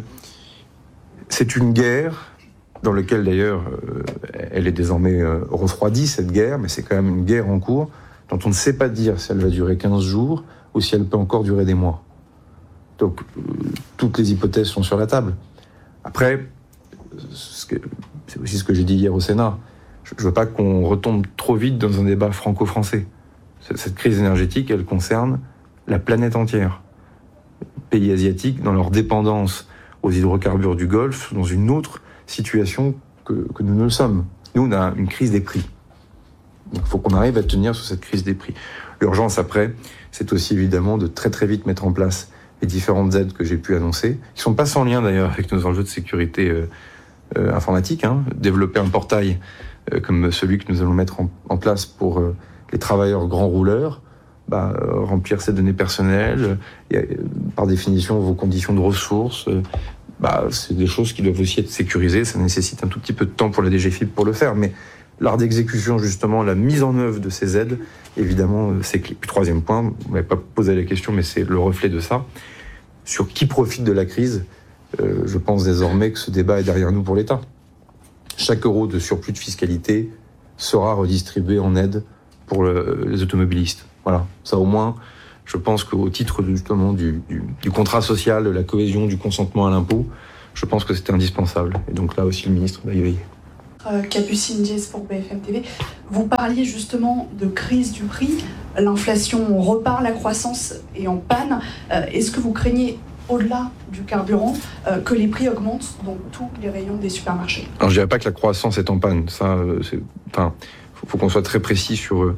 guerre dans laquelle d'ailleurs elle est désormais refroidie, cette guerre, mais c'est quand même une guerre en cours dont on ne sait pas dire si elle va durer 15 jours ou si elle peut encore durer des mois. Donc toutes les hypothèses sont sur la table. Après, c'est aussi ce que j'ai dit hier au Sénat. Je ne veux pas qu'on retombe trop vite dans un débat franco-français. Cette crise énergétique, elle concerne la planète entière. Les pays asiatiques, dans leur dépendance aux hydrocarbures du Golfe, dans une autre situation que nous ne le sommes. Nous, on a une crise des prix. Donc, il faut qu'on arrive à tenir sur cette crise des prix. L'urgence, après, c'est aussi évidemment de très très vite mettre en place les différentes aides que j'ai pu annoncer, qui ne sont pas sans lien d'ailleurs avec nos enjeux de sécurité informatique. Développer un portail comme celui que nous allons mettre en place pour les travailleurs grands rouleurs, remplir ces données personnelles, par définition vos conditions de ressources, c'est des choses qui doivent aussi être sécurisées. Ça nécessite un tout petit peu de temps pour la DGFiP pour le faire, mais l'art d'exécution, justement, la mise en œuvre de ces aides, évidemment, c'est clé. Puis troisième point, vous ne m'avez pas posé la question, mais c'est le reflet de ça. Sur qui profite de la crise, je pense désormais que ce débat est derrière nous pour l'État. Chaque euro de surplus de fiscalité sera redistribué en aide pour les automobilistes. Voilà, ça au moins, je pense qu'au titre justement du contrat social, de la cohésion, du consentement à l'impôt, je pense que c'était indispensable. Et donc là aussi, le ministre va y veiller. Capucine Diaz pour BFM TV. Vous parliez justement de crise du prix. L'inflation repart, la croissance est en panne. Est-ce que vous craignez, au-delà du carburant, que les prix augmentent dans tous les rayons des supermarchés? Alors je dirais pas que la croissance est en panne. Ça, faut qu'on soit très précis sur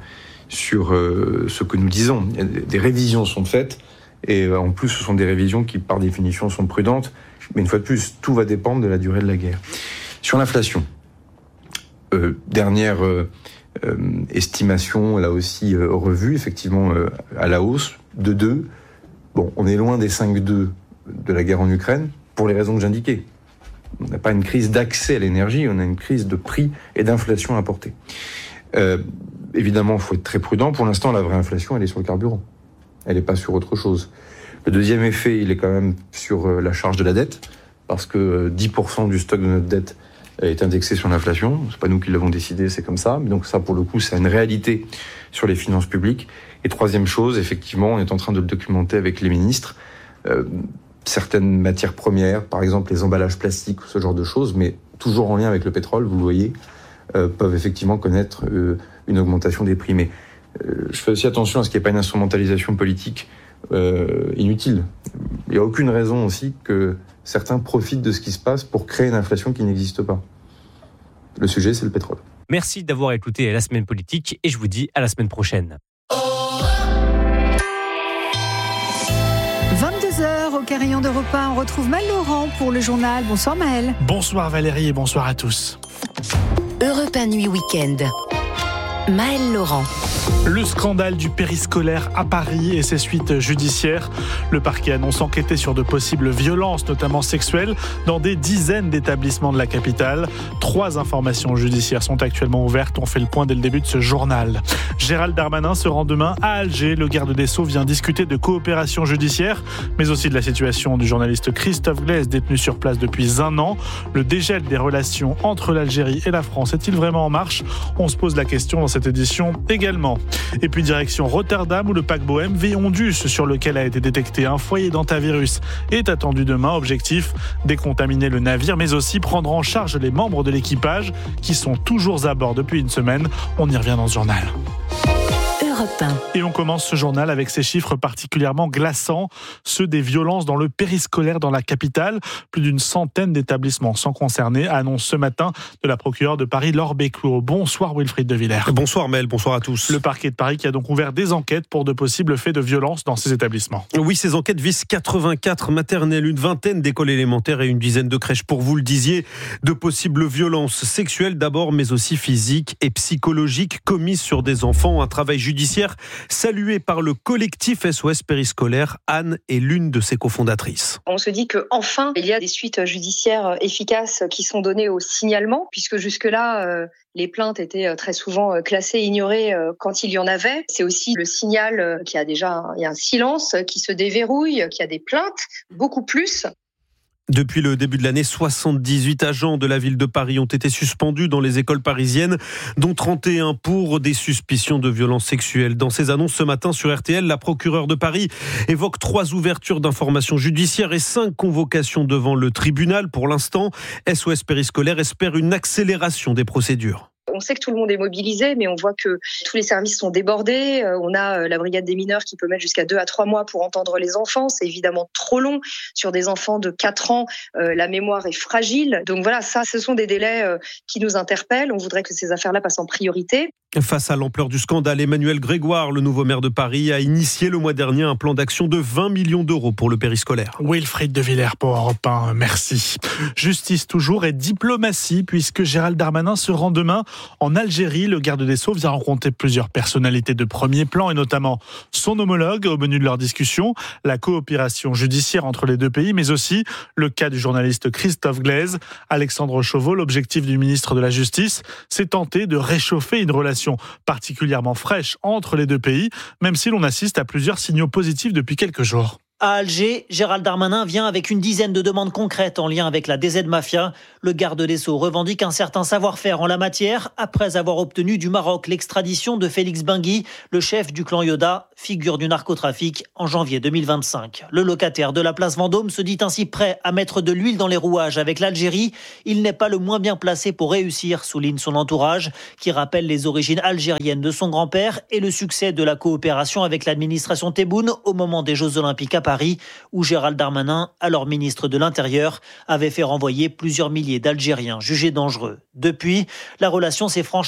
ce que nous disons. Des révisions sont faites et en plus ce sont des révisions qui par définition sont prudentes. Mais une fois de plus, tout va dépendre de la durée de la guerre. Sur l'inflation, dernière estimation, là aussi revue, effectivement à la hausse, de 2. Bon, on est loin des 5,2 de la guerre en Ukraine, pour les raisons que j'indiquais. On n'a pas une crise d'accès à l'énergie, on a une crise de prix et d'inflation importée. Évidemment, il faut être très prudent. Pour l'instant, la vraie inflation, elle est sur le carburant. Elle n'est pas sur autre chose. Le deuxième effet, il est quand même sur la charge de la dette, parce que 10% du stock de notre dette est indexé sur l'inflation. C'est pas nous qui l'avons décidé, c'est comme ça. Mais donc ça, pour le coup, c'est une réalité sur les finances publiques. Et troisième chose, effectivement, on est en train de le documenter avec les ministres. Certaines matières premières, par exemple les emballages plastiques ou ce genre de choses, mais toujours en lien avec le pétrole, vous le voyez, peuvent effectivement connaître une augmentation des prix. Mais je fais aussi attention à ce qu'il n'y ait pas une instrumentalisation politique inutile. Il n'y a aucune raison aussi que certains profitent de ce qui se passe pour créer une inflation qui n'existe pas. Le sujet, c'est le pétrole. Merci d'avoir écouté La Semaine Politique et je vous dis à la semaine prochaine. 22h au Carillon d'Europe 1, on retrouve Maël Laurent pour le journal. Bonsoir Maël. Bonsoir Valérie et bonsoir à tous. Europe 1 Nuit Week-end. Maël Laurent. Le scandale du périscolaire à Paris et ses suites judiciaires. Le parquet annonce enquêter sur de possibles violences, notamment sexuelles, dans des dizaines d'établissements de la capitale. 3 informations judiciaires sont actuellement ouvertes. On fait le point dès le début de ce journal. Gérald Darmanin se rend demain à Alger. Le garde des Sceaux vient discuter de coopération judiciaire, mais aussi de la situation du journaliste Christophe Glaise, détenu sur place depuis 1 an. Le dégel des relations entre l'Algérie et la France est-il vraiment en marche? On se pose la question dans cette édition également. Et puis direction Rotterdam où le paquebot MV Ondus, sur lequel a été détecté un foyer d'hantavirus, est attendu demain. Objectif, décontaminer le navire, mais aussi prendre en charge les membres de l'équipage qui sont toujours à bord depuis une semaine. On y revient dans ce journal. Et on commence ce journal avec ces chiffres particulièrement glaçants, ceux des violences dans le périscolaire dans la capitale. Plus d'une centaine d'établissements sont concernés, annonce ce matin de la procureure de Paris, Laure Béclot. Bonsoir Wilfried de Villers. Bonsoir Mel, bonsoir à tous. Le parquet de Paris qui a donc ouvert des enquêtes pour de possibles faits de violence dans ces établissements. Oui, ces enquêtes visent 84 maternelles, une vingtaine d'écoles élémentaires et une dizaine de crèches. Pour vous le disiez, de possibles violences sexuelles d'abord, mais aussi physiques et psychologiques commises sur des enfants. Un travail judiciaire salué par le collectif SOS Périscolaire. Anne est l'une de ses cofondatrices. On se dit qu'enfin, il y a des suites judiciaires efficaces qui sont données au signalement, puisque jusque-là, les plaintes étaient très souvent classées, ignorées quand il y en avait. C'est aussi le signal qu'il y a déjà un silence qui se déverrouille, qu'il y a des plaintes, beaucoup plus. Depuis le début de l'année, 78 agents de la ville de Paris ont été suspendus dans les écoles parisiennes, dont 31 pour des suspicions de violences sexuelles. Dans ses annonces ce matin sur RTL, la procureure de Paris évoque 3 ouvertures d'informations judiciaires et 5 convocations devant le tribunal. Pour l'instant, SOS Périscolaire espère une accélération des procédures. On sait que tout le monde est mobilisé, mais on voit que tous les services sont débordés. On a la brigade des mineurs qui peut mettre jusqu'à 2 à 3 mois pour entendre les enfants. C'est évidemment trop long. Sur des enfants de 4 ans, la mémoire est fragile. Donc voilà, ça, ce sont des délais qui nous interpellent. On voudrait que ces affaires-là passent en priorité. Face à l'ampleur du scandale, Emmanuel Grégoire, le nouveau maire de Paris, a initié le mois dernier un plan d'action de 20 millions d'euros pour le périscolaire. Wilfried de Villers pour Europe 1, merci. Justice toujours et diplomatie, puisque Gérald Darmanin se rend demain en Algérie. Le garde des Sceaux vient rencontrer plusieurs personnalités de premier plan et notamment son homologue. Au menu de leur discussion, la coopération judiciaire entre les deux pays, mais aussi le cas du journaliste Christophe Glaise. Alexandre Chauveau, l'objectif du ministre de la Justice, c'est tenter de réchauffer une relation particulièrement fraîche entre les deux pays, même si l'on assiste à plusieurs signaux positifs depuis quelques jours. À Alger, Gérald Darmanin vient avec une dizaine de demandes concrètes en lien avec la DZ Mafia. Le garde des Sceaux revendique un certain savoir-faire en la matière après avoir obtenu du Maroc l'extradition de Félix Bengui, le chef du clan Yoda, figure du narcotrafic, en janvier 2025. Le locataire de la place Vendôme se dit ainsi prêt à mettre de l'huile dans les rouages avec l'Algérie. Il n'est pas le moins bien placé pour réussir, souligne son entourage, qui rappelle les origines algériennes de son grand-père et le succès de la coopération avec l'administration Tebboune au moment des Jeux Olympiques à Paris, où Gérald Darmanin, alors ministre de l'Intérieur, avait fait renvoyer plusieurs milliers d'Algériens jugés dangereux. Depuis, la relation s'est franchement